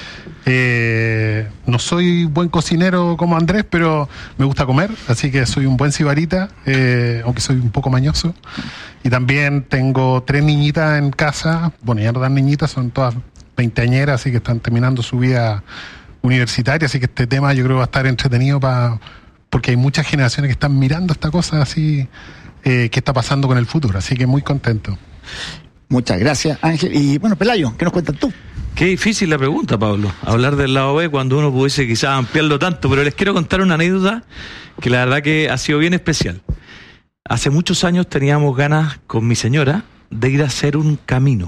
No soy buen cocinero como Andrés, pero me gusta comer, así que soy un buen sibarita, aunque soy un poco mañoso. Y también tengo 3 niñitas en casa. Bueno, ya no dan niñitas, son todas veinteañeras, así que están terminando su vida universitaria, así que este tema yo creo va a estar entretenido porque hay muchas generaciones que están mirando esta cosa así, que está pasando con el futuro, así que muy contento. Muchas gracias, Ángel. Y bueno, Pelayo, ¿qué nos cuentas tú? Qué difícil la pregunta, Pablo, hablar del lado B cuando uno pudiese quizás ampliarlo tanto, pero les quiero contar una anécdota que la verdad que ha sido bien especial. Hace muchos años teníamos ganas con mi señora de ir a hacer un camino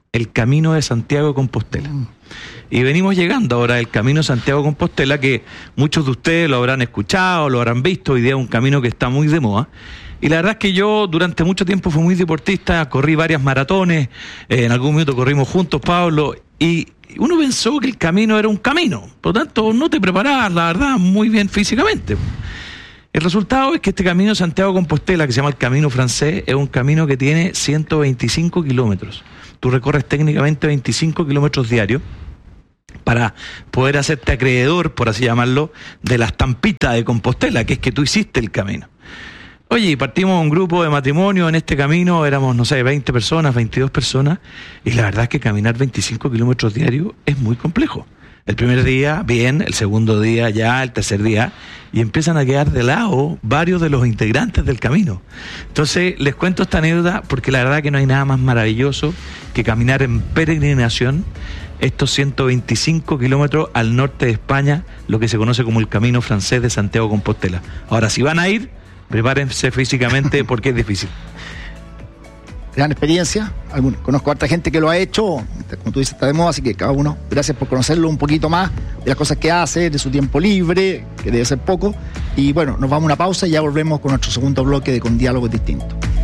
el Camino de Santiago de Compostela. Y venimos llegando ahora al Camino de Santiago de Compostela, que muchos de ustedes lo habrán escuchado, lo habrán visto. Hoy día es un camino que está muy de moda. Y la verdad es que yo durante mucho tiempo fui muy deportista, corrí varias maratones, en algún momento corrimos juntos, Pablo, y uno pensó que el camino era un camino, por lo tanto no te preparabas, la verdad, muy bien físicamente. El resultado es que este Camino de Santiago de Compostela, que se llama el Camino Francés, es un camino que tiene 125 kilómetros. Tú recorres técnicamente 25 kilómetros diarios para poder hacerte acreedor, por así llamarlo, de la estampita de Compostela, que es que tú hiciste el camino. Oye, partimos un grupo de matrimonio en este camino, éramos, 20 personas, 22 personas, y la verdad es que caminar 25 kilómetros diarios es muy complejo. El primer día, bien, el segundo día ya, el tercer día, y empiezan a quedar de lado varios de los integrantes del camino. Entonces, les cuento esta anécdota porque la verdad que no hay nada más maravilloso que caminar en peregrinación estos 125 kilómetros al norte de España, lo que se conoce como el Camino Francés de Santiago de Compostela. Ahora, si van a ir, prepárense físicamente porque es difícil. Gran experiencia, conozco a otra gente que lo ha hecho, como tú dices, está de moda, así que cada uno, gracias por conocerlo un poquito más, de las cosas que hace, de su tiempo libre, que debe ser poco, y bueno, nos vamos a una pausa y ya volvemos con nuestro segundo bloque de Con Diálogos Distintos.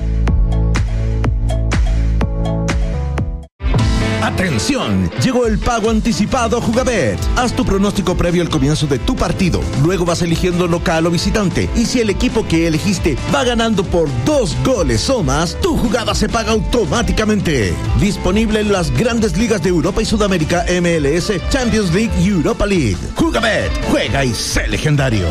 ¡Atención! Llegó el pago anticipado Jugabet. Haz tu pronóstico previo al comienzo de tu partido. Luego vas eligiendo local o visitante. Y si el equipo que elegiste va ganando por 2 goles o más, tu jugada se paga automáticamente. Disponible en las grandes ligas de Europa y Sudamérica, MLS, Champions League y Europa League. Jugabet. Juega y sé legendario.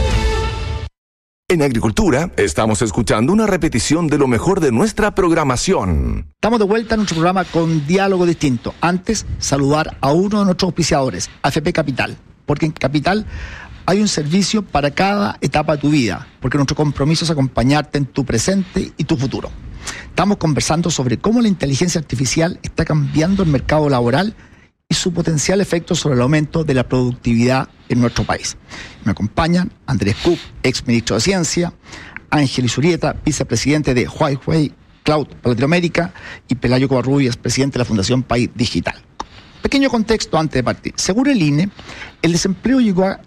En Agricultura, estamos escuchando una repetición de lo mejor de nuestra programación. Estamos de vuelta en nuestro programa Con Diálogo Distinto. Antes, saludar a uno de nuestros auspiciadores, AFP Capital. Porque en Capital hay un servicio para cada etapa de tu vida. Porque nuestro compromiso es acompañarte en tu presente y tu futuro. Estamos conversando sobre cómo la inteligencia artificial está cambiando el mercado laboral y su potencial efecto sobre el aumento de la productividad en nuestro país. Me acompañan Andrés Cook, ex ministro de Ciencia, Ángel Izurieta, vicepresidente de Huawei Cloud para Latinoamérica, y Pelayo Covarrubias, presidente de la Fundación País Digital. Pequeño contexto antes de partir. Según el INE, el desempleo llegó a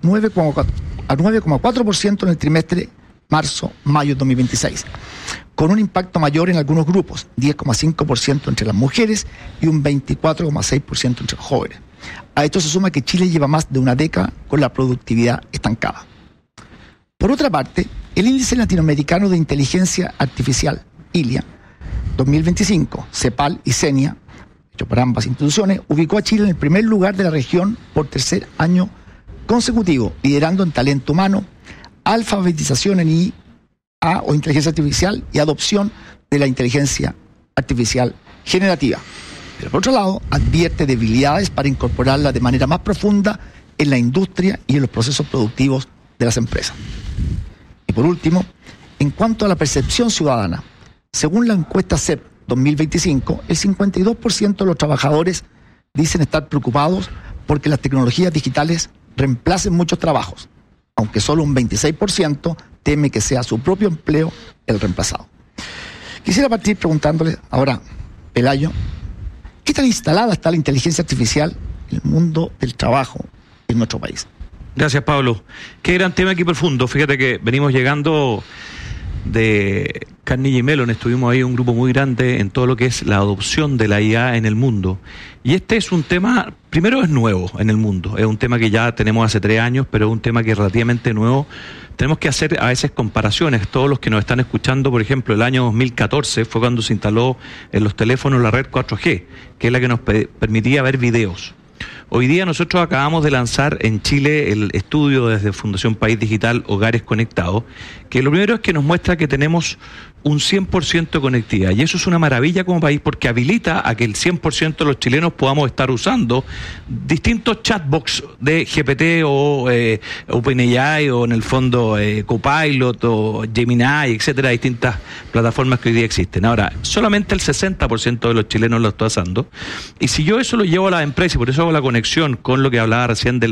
9,4% en el trimestre marzo-mayo 2026, con un impacto mayor en algunos grupos, 10,5% entre las mujeres y un 24,6% entre los jóvenes. A esto se suma que Chile lleva más de una década con la productividad estancada. Por otra parte, el Índice Latinoamericano de Inteligencia Artificial, ILIA, 2025, CEPAL y CENIA, hecho por ambas instituciones, ubicó a Chile en el primer lugar de la región por tercer año consecutivo, liderando en talento humano, alfabetización en IA o inteligencia artificial y adopción de la inteligencia artificial generativa. Pero por otro lado, advierte debilidades para incorporarla de manera más profunda en la industria y en los procesos productivos de las empresas. Y por último, en cuanto a la percepción ciudadana, según la encuesta CEP 2025, el 52% de los trabajadores dicen estar preocupados porque las tecnologías digitales reemplacen muchos trabajos, aunque solo un 26% teme que sea su propio empleo el reemplazado. Quisiera partir preguntándole ahora, Pelayo, ¿qué tan instalada está la inteligencia artificial en el mundo del trabajo en nuestro país? Gracias, Pablo. Qué gran tema aquí profundo. Fíjate que venimos llegando de Carnegie Mellon, estuvimos ahí un grupo muy grande en todo lo que es la adopción de la IA en el mundo. Y este es un tema, primero es nuevo en el mundo, es un tema que ya tenemos hace 3 años, pero es un tema que es relativamente nuevo. Tenemos que hacer a veces comparaciones. Todos los que nos están escuchando, por ejemplo, el año 2014 fue cuando se instaló en los teléfonos la red 4G, que es la que nos permitía ver videos. Hoy día nosotros acabamos de lanzar en Chile el estudio desde Fundación País Digital Hogares Conectados, que lo primero es que nos muestra que tenemos un 100% de conectividad, y eso es una maravilla como país porque habilita a que el 100% de los chilenos podamos estar usando distintos chatbots de GPT o OpenAI o en el fondo Copilot o Gemini, etcétera, distintas plataformas que hoy día existen. Ahora, solamente el 60% de los chilenos lo está usando, y si yo eso lo llevo a la empresa, y por eso hago la conexión con lo que hablaba recién del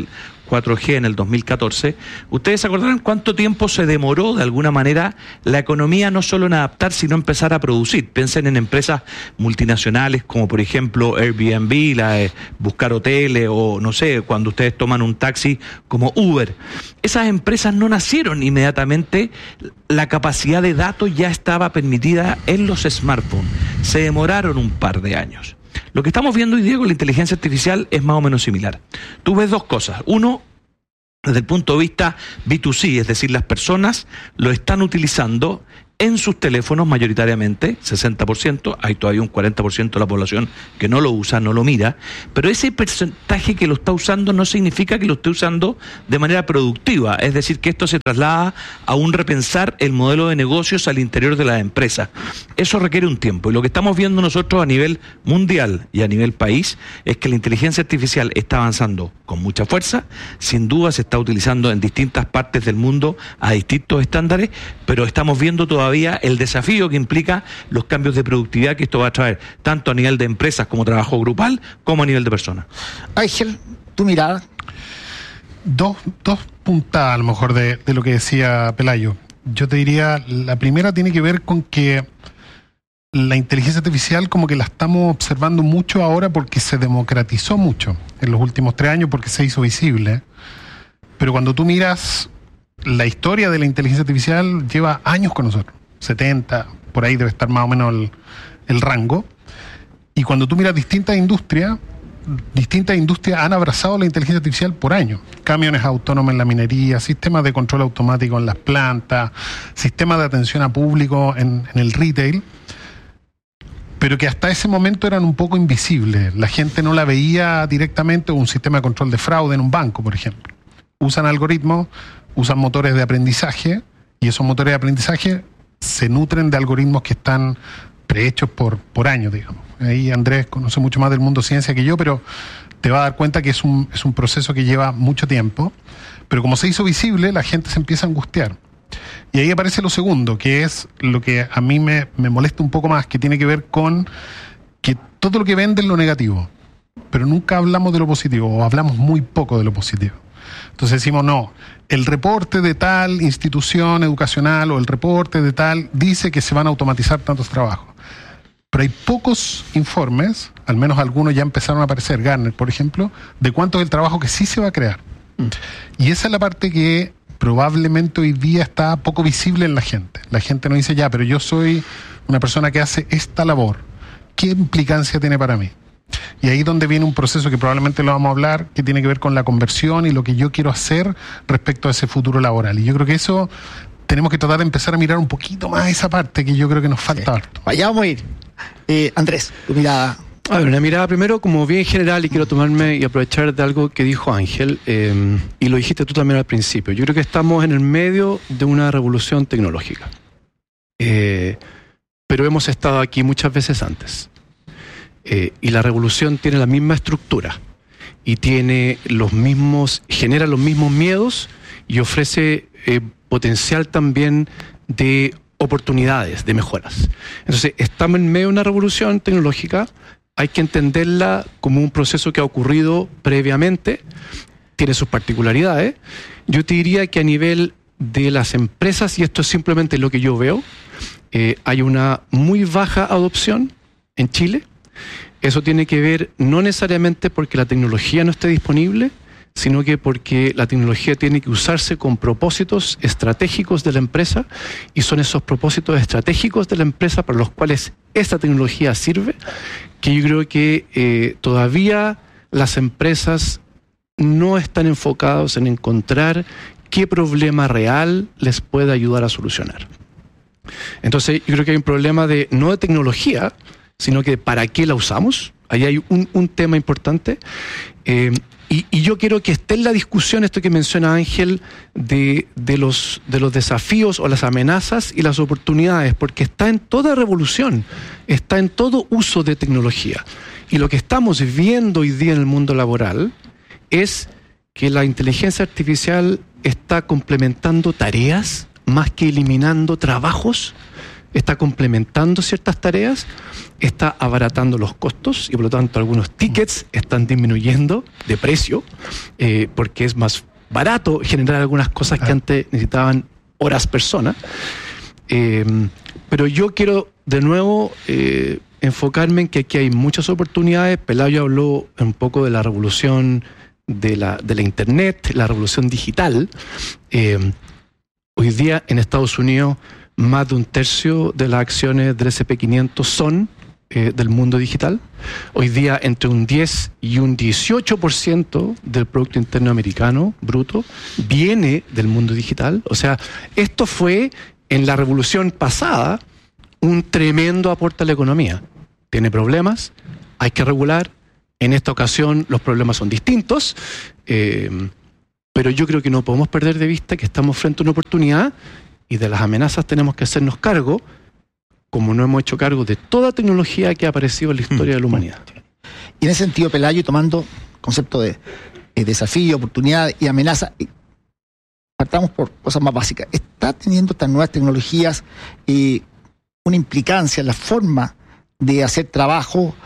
4G en el 2014, ustedes se acordarán cuánto tiempo se demoró de alguna manera la economía no solo en adaptar, sino empezar a producir. Piensen en empresas multinacionales como por ejemplo Airbnb, la de buscar hoteles, o no sé, cuando ustedes toman un taxi como Uber. Esas empresas no nacieron inmediatamente, la capacidad de datos ya estaba permitida en los smartphones. Se demoraron un par de años. Lo que estamos viendo hoy día con la inteligencia artificial es más o menos similar. Tú ves dos cosas. Uno, desde el punto de vista B2C, es decir, las personas lo están utilizando en sus teléfonos mayoritariamente, 60%, hay todavía un 40% de la población que no lo usa, no lo mira, pero ese porcentaje que lo está usando no significa que lo esté usando de manera productiva, es decir, que esto se traslada a un repensar el modelo de negocios al interior de la empresa. Eso requiere un tiempo, y lo que estamos viendo nosotros a nivel mundial y a nivel país es que la inteligencia artificial está avanzando con mucha fuerza, sin duda se está utilizando en distintas partes del mundo a distintos estándares, pero estamos viendo todavía el desafío que implica los cambios de productividad que esto va a traer, tanto a nivel de empresas como trabajo grupal, como a nivel de personas. Ángel, tu mirada. Dos puntadas a lo mejor de lo que decía Pelayo. Yo te diría, la primera tiene que ver con que la inteligencia artificial como que la estamos observando mucho ahora porque se democratizó mucho en los últimos 3 años, porque se hizo visible. Pero cuando tú miras la historia de la inteligencia artificial, lleva años con nosotros, 70, por ahí debe estar más o menos el rango. Y cuando tú miras distintas industrias han abrazado la inteligencia artificial por años. Camiones autónomos en la minería, sistemas de control automático en las plantas, sistemas de atención a público en el retail, pero que hasta ese momento eran un poco invisibles. La gente no la veía directamente, un sistema de control de fraude en un banco, por ejemplo. Usan algoritmos, usan motores de aprendizaje, y esos motores de aprendizaje se nutren de algoritmos que están prehechos por años, digamos. Ahí Andrés conoce mucho más del mundo ciencia que yo, pero te va a dar cuenta que es un proceso que lleva mucho tiempo, pero como se hizo visible, la gente se empieza a angustiar. Y ahí aparece lo segundo, que es lo que a mí me molesta un poco más, que tiene que ver con que todo lo que vende es lo negativo, pero nunca hablamos de lo positivo, o hablamos muy poco de lo positivo. Entonces decimos, no, el reporte de tal institución educacional o el reporte de tal dice que se van a automatizar tantos trabajos. Pero hay pocos informes, al menos algunos ya empezaron a aparecer, Gartner, por ejemplo, de cuánto es el trabajo que sí se va a crear. Y esa es la parte que probablemente hoy día está poco visible en la gente. La gente no dice, ya, pero yo soy una persona que hace esta labor. ¿Qué implicancia tiene para mí? Y ahí es donde viene un proceso que probablemente lo vamos a hablar, que tiene que ver con la conversión y lo que yo quiero hacer respecto a ese futuro laboral. Y yo creo que eso tenemos que tratar de empezar a mirar un poquito más esa parte, que yo creo que nos falta harto. Allá vamos a ir. Andrés, tu mirada. A ver, una mirada primero como bien general, y quiero tomarme y aprovechar de algo que dijo Ángel, y lo dijiste tú también al principio. Yo creo que estamos en el medio de una revolución tecnológica, pero hemos estado aquí muchas veces antes. Y la revolución tiene la misma estructura y tiene genera los mismos miedos y ofrece potencial también de oportunidades, de mejoras. Entonces, estamos en medio de una revolución tecnológica, hay que entenderla como un proceso que ha ocurrido previamente, tiene sus particularidades. Yo te diría que a nivel de las empresas, y esto es simplemente lo que yo veo, hay una muy baja adopción en Chile. Eso tiene que ver no necesariamente porque la tecnología no esté disponible, sino que porque la tecnología tiene que usarse con propósitos estratégicos de la empresa, y son esos propósitos estratégicos de la empresa para los cuales esta tecnología sirve, que yo creo que todavía las empresas no están enfocadas en encontrar qué problema real les puede ayudar a solucionar. Entonces yo creo que hay un problema no de tecnología, sino que para qué la usamos. Ahí hay un tema importante. Y yo quiero que esté en la discusión esto que menciona Ángel de los desafíos o las amenazas y las oportunidades, porque está en toda revolución, está en todo uso de tecnología. Y lo que estamos viendo hoy día en el mundo laboral es que la inteligencia artificial está complementando tareas más que eliminando trabajos. está complementando ciertas tareas, está abaratando los costos y por lo tanto algunos tickets están disminuyendo de precio porque es más barato generar algunas cosas que antes necesitaban horas persona. Pero yo quiero de nuevo enfocarme en que aquí hay muchas oportunidades. Pelayo habló un poco de la revolución de la Internet, la revolución digital. Hoy día en Estados Unidos más de un tercio de las acciones del S&P 500 son del mundo digital. Hoy día entre un 10 y un 18% del Producto Interno Americano bruto viene del mundo digital. O sea, esto fue en la revolución pasada un tremendo aporte a la economía. Tiene problemas, hay que regular. En esta ocasión los problemas son distintos, pero yo creo que no podemos perder de vista que estamos frente a una oportunidad y de las amenazas tenemos que hacernos cargo, como no hemos hecho cargo de toda tecnología que ha aparecido en la historia de la humanidad. Y en ese sentido, Pelayo, tomando concepto de desafío, oportunidad y amenaza, partamos por cosas más básicas. ¿Está teniendo estas nuevas tecnologías una implicancia en la forma de hacer trabajo?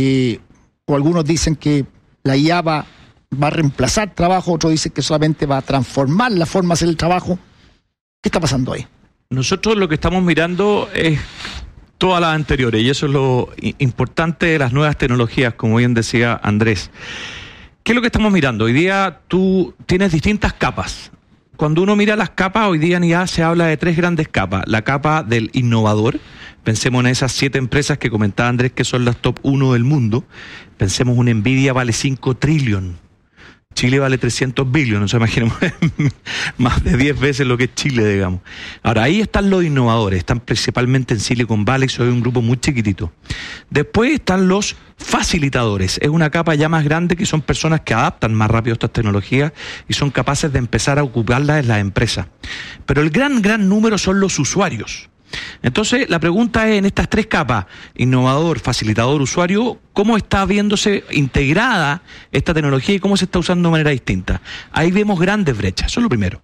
O algunos dicen que la IA va a reemplazar trabajo, otros dicen que solamente va a transformar la forma de hacer el trabajo. ¿Qué está pasando ahí? Nosotros lo que estamos mirando es todas las anteriores, y eso es lo importante de las nuevas tecnologías, como bien decía Andrés. ¿Qué es lo que estamos mirando? Hoy día tú tienes distintas capas. Cuando uno mira las capas, hoy día ya se habla de 3 grandes capas. La capa del innovador. Pensemos en esas 7 empresas que comentaba Andrés que son las top 1 del mundo. Pensemos, una Nvidia vale 5 trillones. Chile vale 300 billones, o sea, imaginemos más de 10 veces lo que es Chile, digamos. Ahora, ahí están los innovadores, están principalmente en Silicon Valley, soy un grupo muy chiquitito. Después están los facilitadores, es una capa ya más grande que son personas que adaptan más rápido estas tecnologías y son capaces de empezar a ocuparlas en las empresas. Pero el gran número son los usuarios. Entonces, la pregunta es, en estas 3 capas, innovador, facilitador, usuario, ¿cómo está viéndose integrada esta tecnología y cómo se está usando de manera distinta? Ahí vemos grandes brechas, eso es lo primero.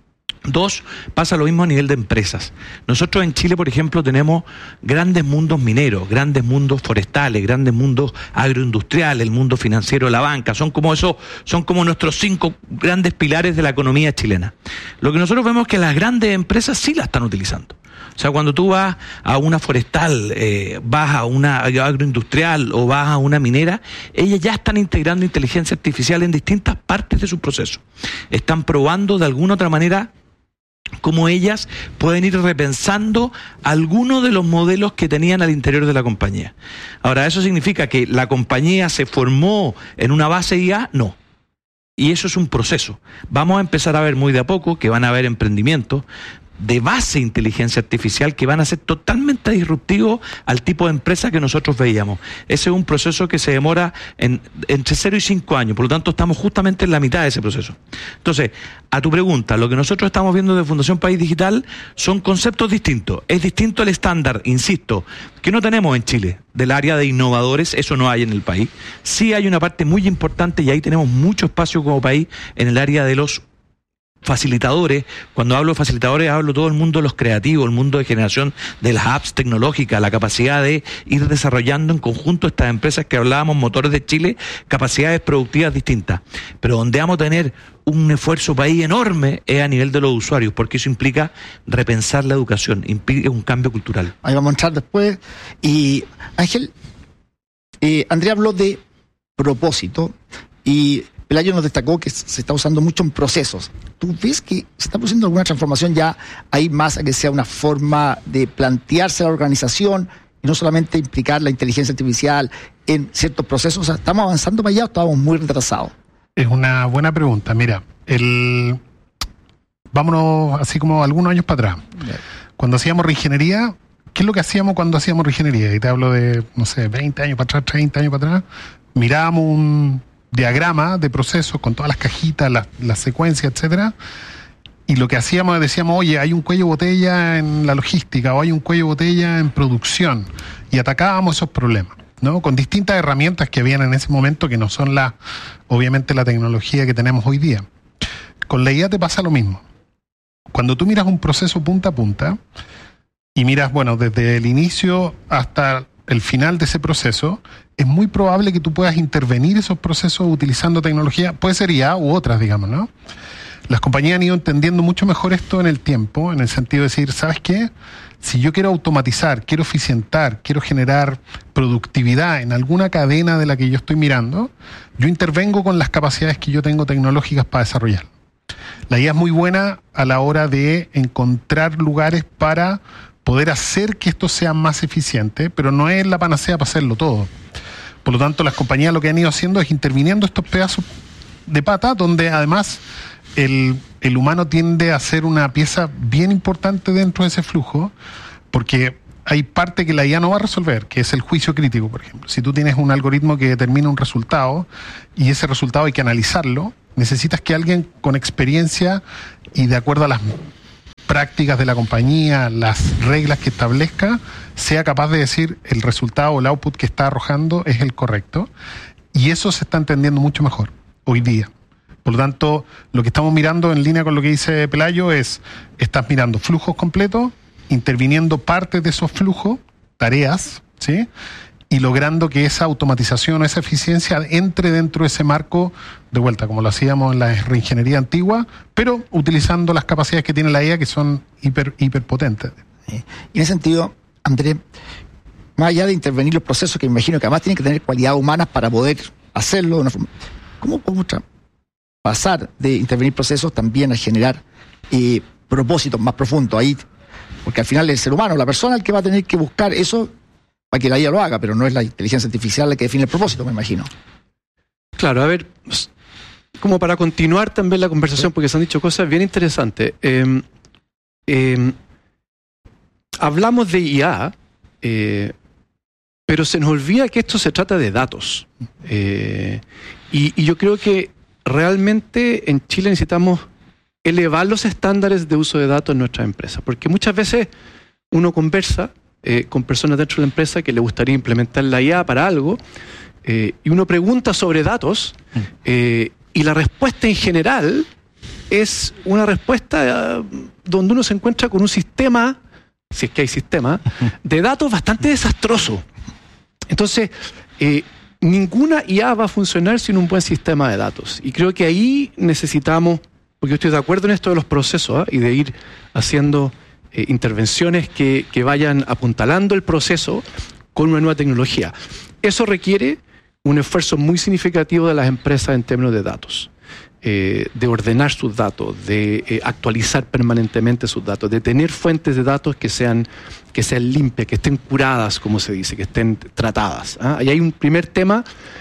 2, pasa lo mismo a nivel de empresas. Nosotros en Chile, por ejemplo, tenemos grandes mundos mineros, grandes mundos forestales, grandes mundos agroindustriales, el mundo financiero, la banca, son como nuestros 5 grandes pilares de la economía chilena. Lo que nosotros vemos es que las grandes empresas sí la están utilizando. O sea, cuando tú vas a una forestal, vas a una agroindustrial o vas a una minera, ellas ya están integrando inteligencia artificial en distintas partes de su proceso. Están probando de alguna otra manera cómo ellas pueden ir repensando algunos de los modelos que tenían al interior de la compañía. Ahora, ¿eso significa que la compañía se formó en una base IA? No. Y eso es un proceso. Vamos a empezar a ver muy de a poco que van a haber emprendimientos de base inteligencia artificial que van a ser totalmente disruptivos al tipo de empresa que nosotros veíamos. Ese es un proceso que se demora entre 0 y 5 años, por lo tanto estamos justamente en la mitad de ese proceso. Entonces, a tu pregunta, lo que nosotros estamos viendo de Fundación País Digital son conceptos distintos. Es distinto el estándar, insisto, que no tenemos en Chile, del área de innovadores, eso no hay en el país. Sí hay una parte muy importante y ahí tenemos mucho espacio como país en el área de los facilitadores. Cuando hablo de facilitadores hablo todo el mundo de los creativos, el mundo de generación de las apps tecnológicas, la capacidad de ir desarrollando en conjunto estas empresas que hablábamos, motores de Chile, capacidades productivas distintas. Pero donde vamos a tener un esfuerzo país enorme es a nivel de los usuarios, porque eso implica repensar la educación, implica un cambio cultural. Ahí vamos a entrar después. Y Ángel, Andrea habló de propósito y Pelayo nos destacó que se está usando mucho en procesos. ¿Tú ves que se está produciendo alguna transformación ya ahí más a que sea una forma de plantearse la organización y no solamente implicar la inteligencia artificial en ciertos procesos? O sea, ¿estamos avanzando para allá o estamos muy retrasados? Es una buena pregunta. Mira, vámonos así como algunos años para atrás. Cuando hacíamos reingeniería, ¿qué es lo que hacíamos cuando hacíamos reingeniería? Y te hablo de, no sé, 20 años para atrás, 30 años para atrás. Mirábamos un diagrama de procesos con todas las cajitas, las secuencias, etcétera, y lo que hacíamos, decíamos, oye, hay un cuello de botella en la logística o hay un cuello de botella en producción, y atacábamos esos problemas, ¿no? Con distintas herramientas que habían en ese momento, que no son obviamente la tecnología que tenemos hoy día. Con la IA te pasa lo mismo. Cuando tú miras un proceso punta a punta, y miras, bueno, desde el inicio hasta el final de ese proceso, es muy probable que tú puedas intervenir esos procesos utilizando tecnología, puede ser IA u otras, digamos, ¿no? Las compañías han ido entendiendo mucho mejor esto en el tiempo, en el sentido de decir, ¿sabes qué? Si yo quiero automatizar, quiero eficientar, quiero generar productividad en alguna cadena de la que yo estoy mirando, yo intervengo con las capacidades que yo tengo tecnológicas para desarrollar. La IA es muy buena a la hora de encontrar lugares para poder hacer que esto sea más eficiente, pero no es la panacea para hacerlo todo. Por lo tanto, las compañías lo que han ido haciendo es interviniendo estos pedazos de pata, donde además el humano tiende a ser una pieza bien importante dentro de ese flujo, porque hay parte que la IA no va a resolver, que es el juicio crítico, por ejemplo. Si tú tienes un algoritmo que determina un resultado y ese resultado hay que analizarlo, necesitas que alguien con experiencia y de acuerdo a las prácticas de la compañía, las reglas que establezca, sea capaz de decir el resultado o el output que está arrojando es el correcto. Y eso se está entendiendo mucho mejor hoy día. Por lo tanto, lo que estamos mirando en línea con lo que dice Pelayo es, estás mirando flujos completos, interviniendo partes de esos flujos, tareas, ¿sí? Y logrando que esa automatización o esa eficiencia entre dentro de ese marco, de vuelta, como lo hacíamos en la reingeniería antigua, pero utilizando las capacidades que tiene la IA, que son hiperpotentes. Y en ese sentido, Andrés, más allá de intervenir los procesos, que me imagino que además tienen que tener cualidades humanas para poder hacerlo de una forma, ¿cómo podemos pasar de intervenir procesos también a generar propósitos más profundos ahí? Porque al final es el ser humano, la persona, el que va a tener que buscar eso para que la IA lo haga, pero no es la inteligencia artificial la que define el propósito, me imagino. Claro, a ver, como para continuar también la conversación, porque se han dicho cosas bien interesantes. Hablamos de IA, pero se nos olvida que esto se trata de datos. Y yo creo que realmente en Chile necesitamos elevar los estándares de uso de datos en nuestras empresas, porque muchas veces uno conversa con personas dentro de la empresa que le gustaría implementar la IA para algo, y uno pregunta sobre datos, y la respuesta en general es una respuesta donde uno se encuentra con un sistema, si es que hay sistema, de datos bastante desastroso. Entonces, ninguna IA va a funcionar sin un buen sistema de datos. Y creo que ahí necesitamos, porque yo estoy de acuerdo en esto de los procesos, y de ir haciendo intervenciones que vayan apuntalando el proceso con una nueva tecnología. Eso requiere un esfuerzo muy significativo de las empresas en términos de datos, de ordenar sus datos, de actualizar permanentemente sus datos, de tener fuentes de datos que sean limpias, que estén curadas, como se dice, que estén tratadas. Ahí hay un primer tema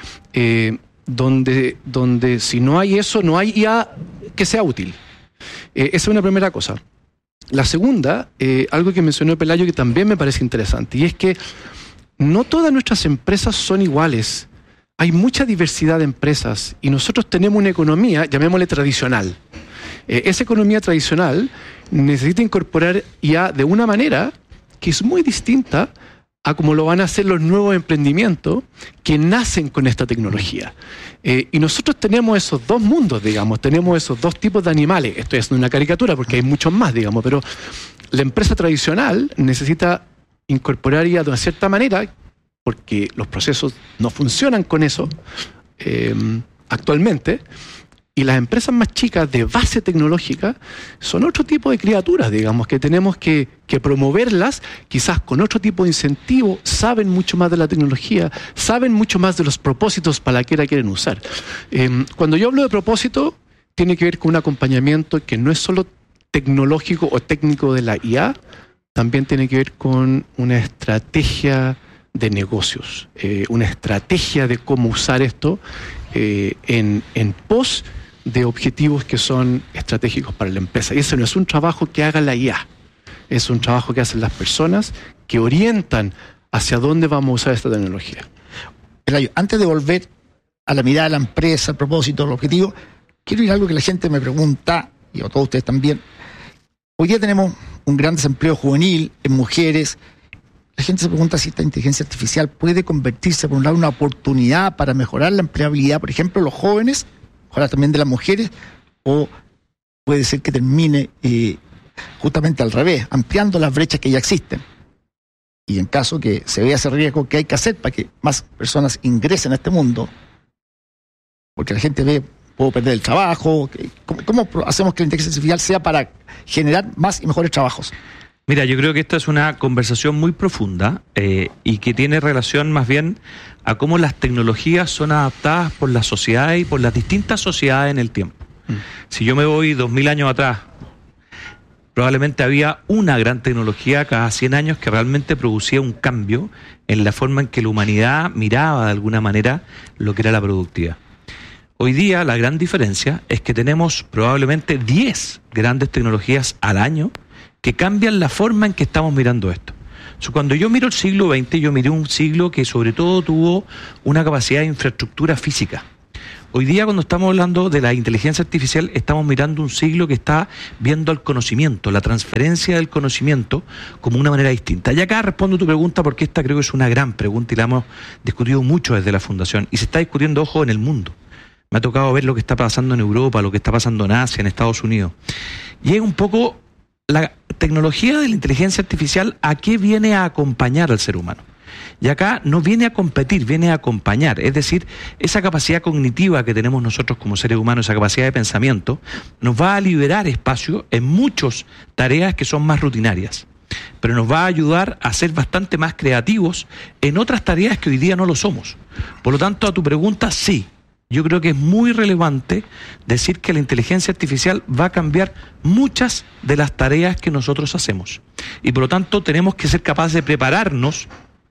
donde si no hay eso, no hay IA que sea útil. Esa es una primera cosa. La segunda, algo que mencionó Pelayo que también me parece interesante, y es que no todas nuestras empresas son iguales. Hay mucha diversidad de empresas y nosotros tenemos una economía, llamémosle tradicional. Esa economía tradicional necesita incorporar IA de una manera que es muy distinta a como lo van a hacer los nuevos emprendimientos que nacen con esta tecnología. Y nosotros tenemos esos dos mundos, digamos, tenemos esos dos tipos de animales. Estoy haciendo una caricatura porque hay muchos más, digamos, pero la empresa tradicional necesita incorporar IA de una cierta manera porque los procesos no funcionan con eso actualmente, y las empresas más chicas de base tecnológica son otro tipo de criaturas, digamos, que tenemos que promoverlas, quizás con otro tipo de incentivo, saben mucho más de la tecnología, saben mucho más de los propósitos para la que la quieren usar. Cuando yo hablo de propósito, tiene que ver con un acompañamiento que no es solo tecnológico o técnico de la IA, también tiene que ver con una estrategia de negocios, una estrategia de cómo usar esto en pos de objetivos que son estratégicos para la empresa. Y ese no es un trabajo que haga la IA, es un trabajo que hacen las personas que orientan hacia dónde vamos a usar esta tecnología. Antes de volver a la mirada de la empresa, el propósito, el objetivo, quiero ir a algo que la gente me pregunta, y a todos ustedes también. Hoy día tenemos un gran desempleo juvenil en mujeres. La gente se pregunta si esta inteligencia artificial puede convertirse, por un lado, en una oportunidad para mejorar la empleabilidad, por ejemplo, de los jóvenes, ojalá también de las mujeres, o puede ser que termine justamente al revés, ampliando las brechas que ya existen. Y en caso que se vea ese riesgo, ¿qué hay que hacer para que más personas ingresen a este mundo? Porque la gente ve, puedo perder el trabajo. ¿Cómo hacemos que la inteligencia artificial sea para generar más y mejores trabajos? Mira, yo creo que esta es una conversación muy profunda y que tiene relación más bien a cómo las tecnologías son adaptadas por la sociedad y por las distintas sociedades en el tiempo. Si yo me voy 2000 años atrás, probablemente había una gran tecnología cada 100 años que realmente producía un cambio en la forma en que la humanidad miraba de alguna manera lo que era la productividad. Hoy día la gran diferencia es que tenemos probablemente 10 grandes tecnologías al año que cambian la forma en que estamos mirando esto. Cuando yo miro el siglo XX, yo miré un siglo que sobre todo tuvo una capacidad de infraestructura física. Hoy día, cuando estamos hablando de la inteligencia artificial, estamos mirando un siglo que está viendo el conocimiento, la transferencia del conocimiento como una manera distinta. Y acá respondo tu pregunta porque esta creo que es una gran pregunta y la hemos discutido mucho desde la Fundación y se está discutiendo, ojo, en el mundo. Me ha tocado ver lo que está pasando en Europa, lo que está pasando en Asia, en Estados Unidos. Y es un poco la tecnología de la inteligencia artificial, ¿a qué viene a acompañar al ser humano? Y acá no viene a competir, viene a acompañar. Es decir, esa capacidad cognitiva que tenemos nosotros como seres humanos, esa capacidad de pensamiento, nos va a liberar espacio en muchas tareas que son más rutinarias. Pero nos va a ayudar a ser bastante más creativos en otras tareas que hoy día no lo somos. Por lo tanto, a tu pregunta, sí. Yo creo que es muy relevante decir que la inteligencia artificial va a cambiar muchas de las tareas que nosotros hacemos. Y por lo tanto, tenemos que ser capaces de prepararnos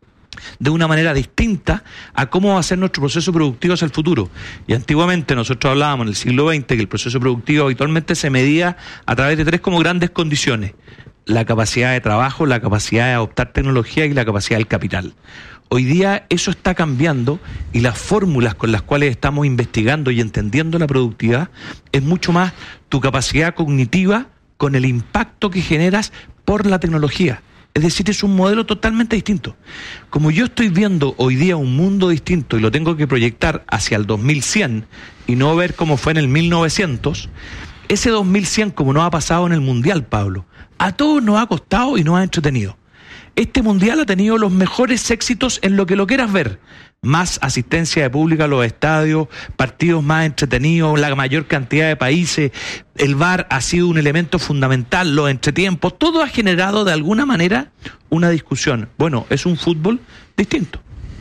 de una manera distinta a cómo va a ser nuestro proceso productivo hacia el futuro. Y antiguamente nosotros hablábamos en el siglo XX que el proceso productivo habitualmente se medía a través de 3 como grandes condiciones: la capacidad de trabajo, la capacidad de adoptar tecnología y la capacidad del capital. Hoy día eso está cambiando y las fórmulas con las cuales estamos investigando y entendiendo la productividad es mucho más tu capacidad cognitiva con el impacto que generas por la tecnología. Es decir, es un modelo totalmente distinto. Como yo estoy viendo hoy día un mundo distinto y lo tengo que proyectar hacia el 2100 y no ver cómo fue en el 1900, ese 2100, como nos ha pasado en el Mundial, Pablo, a todos nos ha costado y nos ha entretenido. Este Mundial ha tenido los mejores éxitos en lo que lo quieras ver. Más asistencia de público a los estadios, partidos más entretenidos, la mayor cantidad de países, el VAR ha sido un elemento fundamental, los entretiempos, todo ha generado de alguna manera una discusión. Bueno, es un fútbol distinto.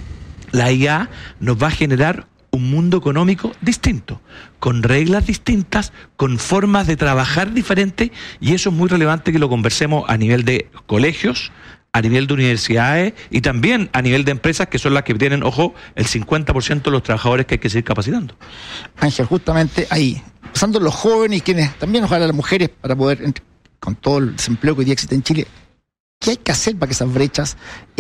La IA nos va a generar un mundo económico distinto, con reglas distintas, con formas de trabajar diferentes, y eso es muy relevante que lo conversemos a nivel de colegios, a nivel de universidades y también a nivel de empresas que son las que tienen, ojo, el 50% de los trabajadores que hay que seguir capacitando. Ángel, justamente ahí, pensando en los jóvenes y quienes también ojalá las mujeres para poder, con todo el desempleo que hoy día existe en Chile, ¿qué hay que hacer para que esas brechas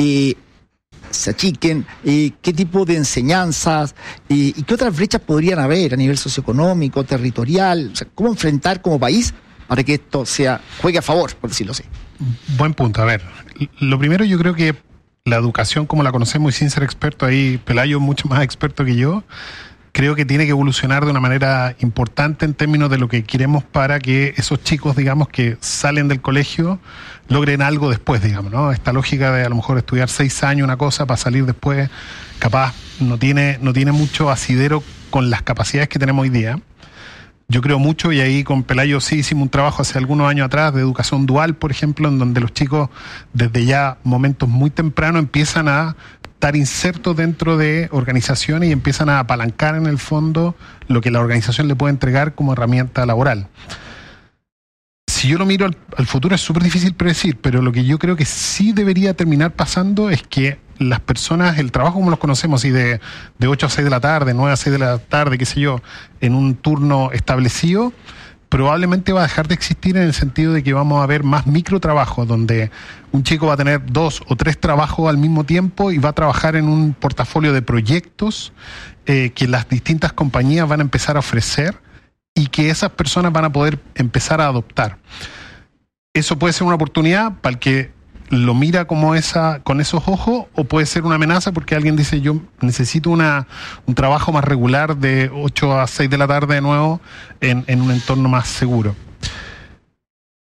se achiquen? ¿Qué tipo de enseñanzas y qué otras brechas podrían haber a nivel socioeconómico, territorial? O sea, ¿cómo enfrentar como país para que esto juegue a favor, por decirlo así? Buen punto. A ver, lo primero, yo creo que la educación como la conocemos, y sin ser experto ahí, Pelayo mucho más experto que yo, creo que tiene que evolucionar de una manera importante en términos de lo que queremos para que esos chicos, digamos, que salen del colegio logren algo después, digamos, ¿no? Esta lógica de a lo mejor estudiar 6 años una cosa para salir después, capaz no tiene mucho asidero con las capacidades que tenemos hoy día. Yo creo mucho, y ahí con Pelayo sí hicimos un trabajo hace algunos años atrás de educación dual, por ejemplo, en donde los chicos desde ya momentos muy tempranos empiezan a estar insertos dentro de organizaciones y empiezan a apalancar en el fondo lo que la organización le puede entregar como herramienta laboral. Si yo lo miro al futuro es súper difícil predecir, pero lo que yo creo que sí debería terminar pasando es que las personas, el trabajo como los conocemos, y de 8 a 6 de la tarde, 9 a 6 de la tarde, qué sé yo, en un turno establecido, probablemente va a dejar de existir en el sentido de que vamos a ver más microtrabajos, donde un chico va a tener 2 o 3 trabajos al mismo tiempo y va a trabajar en un portafolio de proyectos que las distintas compañías van a empezar a ofrecer y que esas personas van a poder empezar a adoptar. Eso puede ser una oportunidad para el que lo mira como con esos ojos, o puede ser una amenaza porque alguien dice yo necesito un trabajo más regular de 8 a 6 de la tarde de nuevo en un entorno más seguro.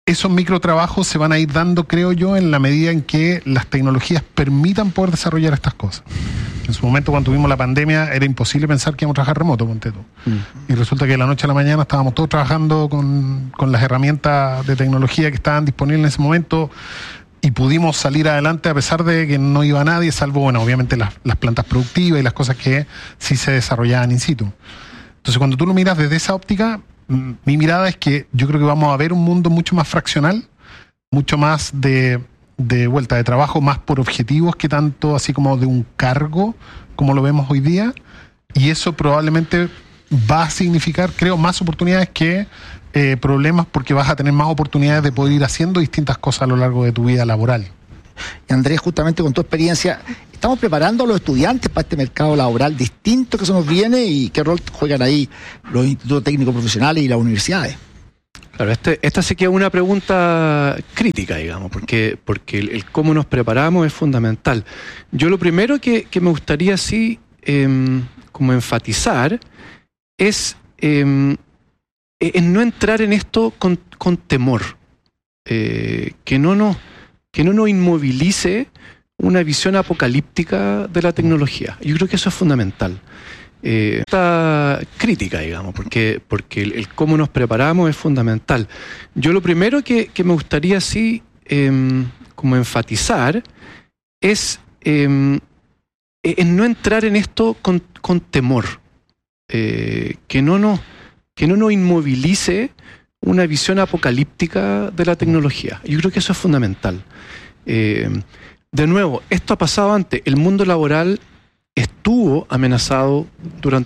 esos microtrabajos se van a ir dando, creo yo, en la medida en que las tecnologías permitan poder desarrollar estas cosas. En su momento, cuando tuvimos la pandemia, era imposible pensar que íbamos a trabajar remoto, ponte tú. Y resulta que de la noche a la mañana estábamos todos trabajando con las herramientas de tecnología que estaban disponibles en ese momento y pudimos salir adelante a pesar de que no iba nadie, salvo, bueno, obviamente las plantas productivas y las cosas que sí se desarrollaban in situ. Entonces, cuando tú lo miras desde esa óptica, mi mirada es que yo creo que vamos a ver un mundo mucho más fraccional, mucho más de vuelta de trabajo, más por objetivos que tanto así como de un cargo, como lo vemos hoy día, y eso probablemente va a significar, creo, más oportunidades que problemas, porque vas a tener más oportunidades de poder ir haciendo distintas cosas a lo largo de tu vida laboral. Y Andrés, justamente con tu experiencia, ¿estamos preparando a los estudiantes para este mercado laboral distinto que se nos viene y qué rol juegan ahí los institutos técnicos profesionales y las universidades? Claro, esta sí que es una pregunta crítica, digamos, porque el cómo nos preparamos es fundamental. Yo lo primero que me gustaría sí como enfatizar es en no entrar en esto con temor, que no nos inmovilice una visión apocalíptica de la tecnología. Yo creo que eso es fundamental. Esta crítica, digamos, porque el cómo nos preparamos es fundamental. Yo lo primero que me gustaría sí como enfatizar es en no entrar en esto con temor, que no nos inmovilice una visión apocalíptica de la tecnología. Yo creo que eso es fundamental. De nuevo, esto ha pasado antes. El mundo laboral estuvo amenazado durante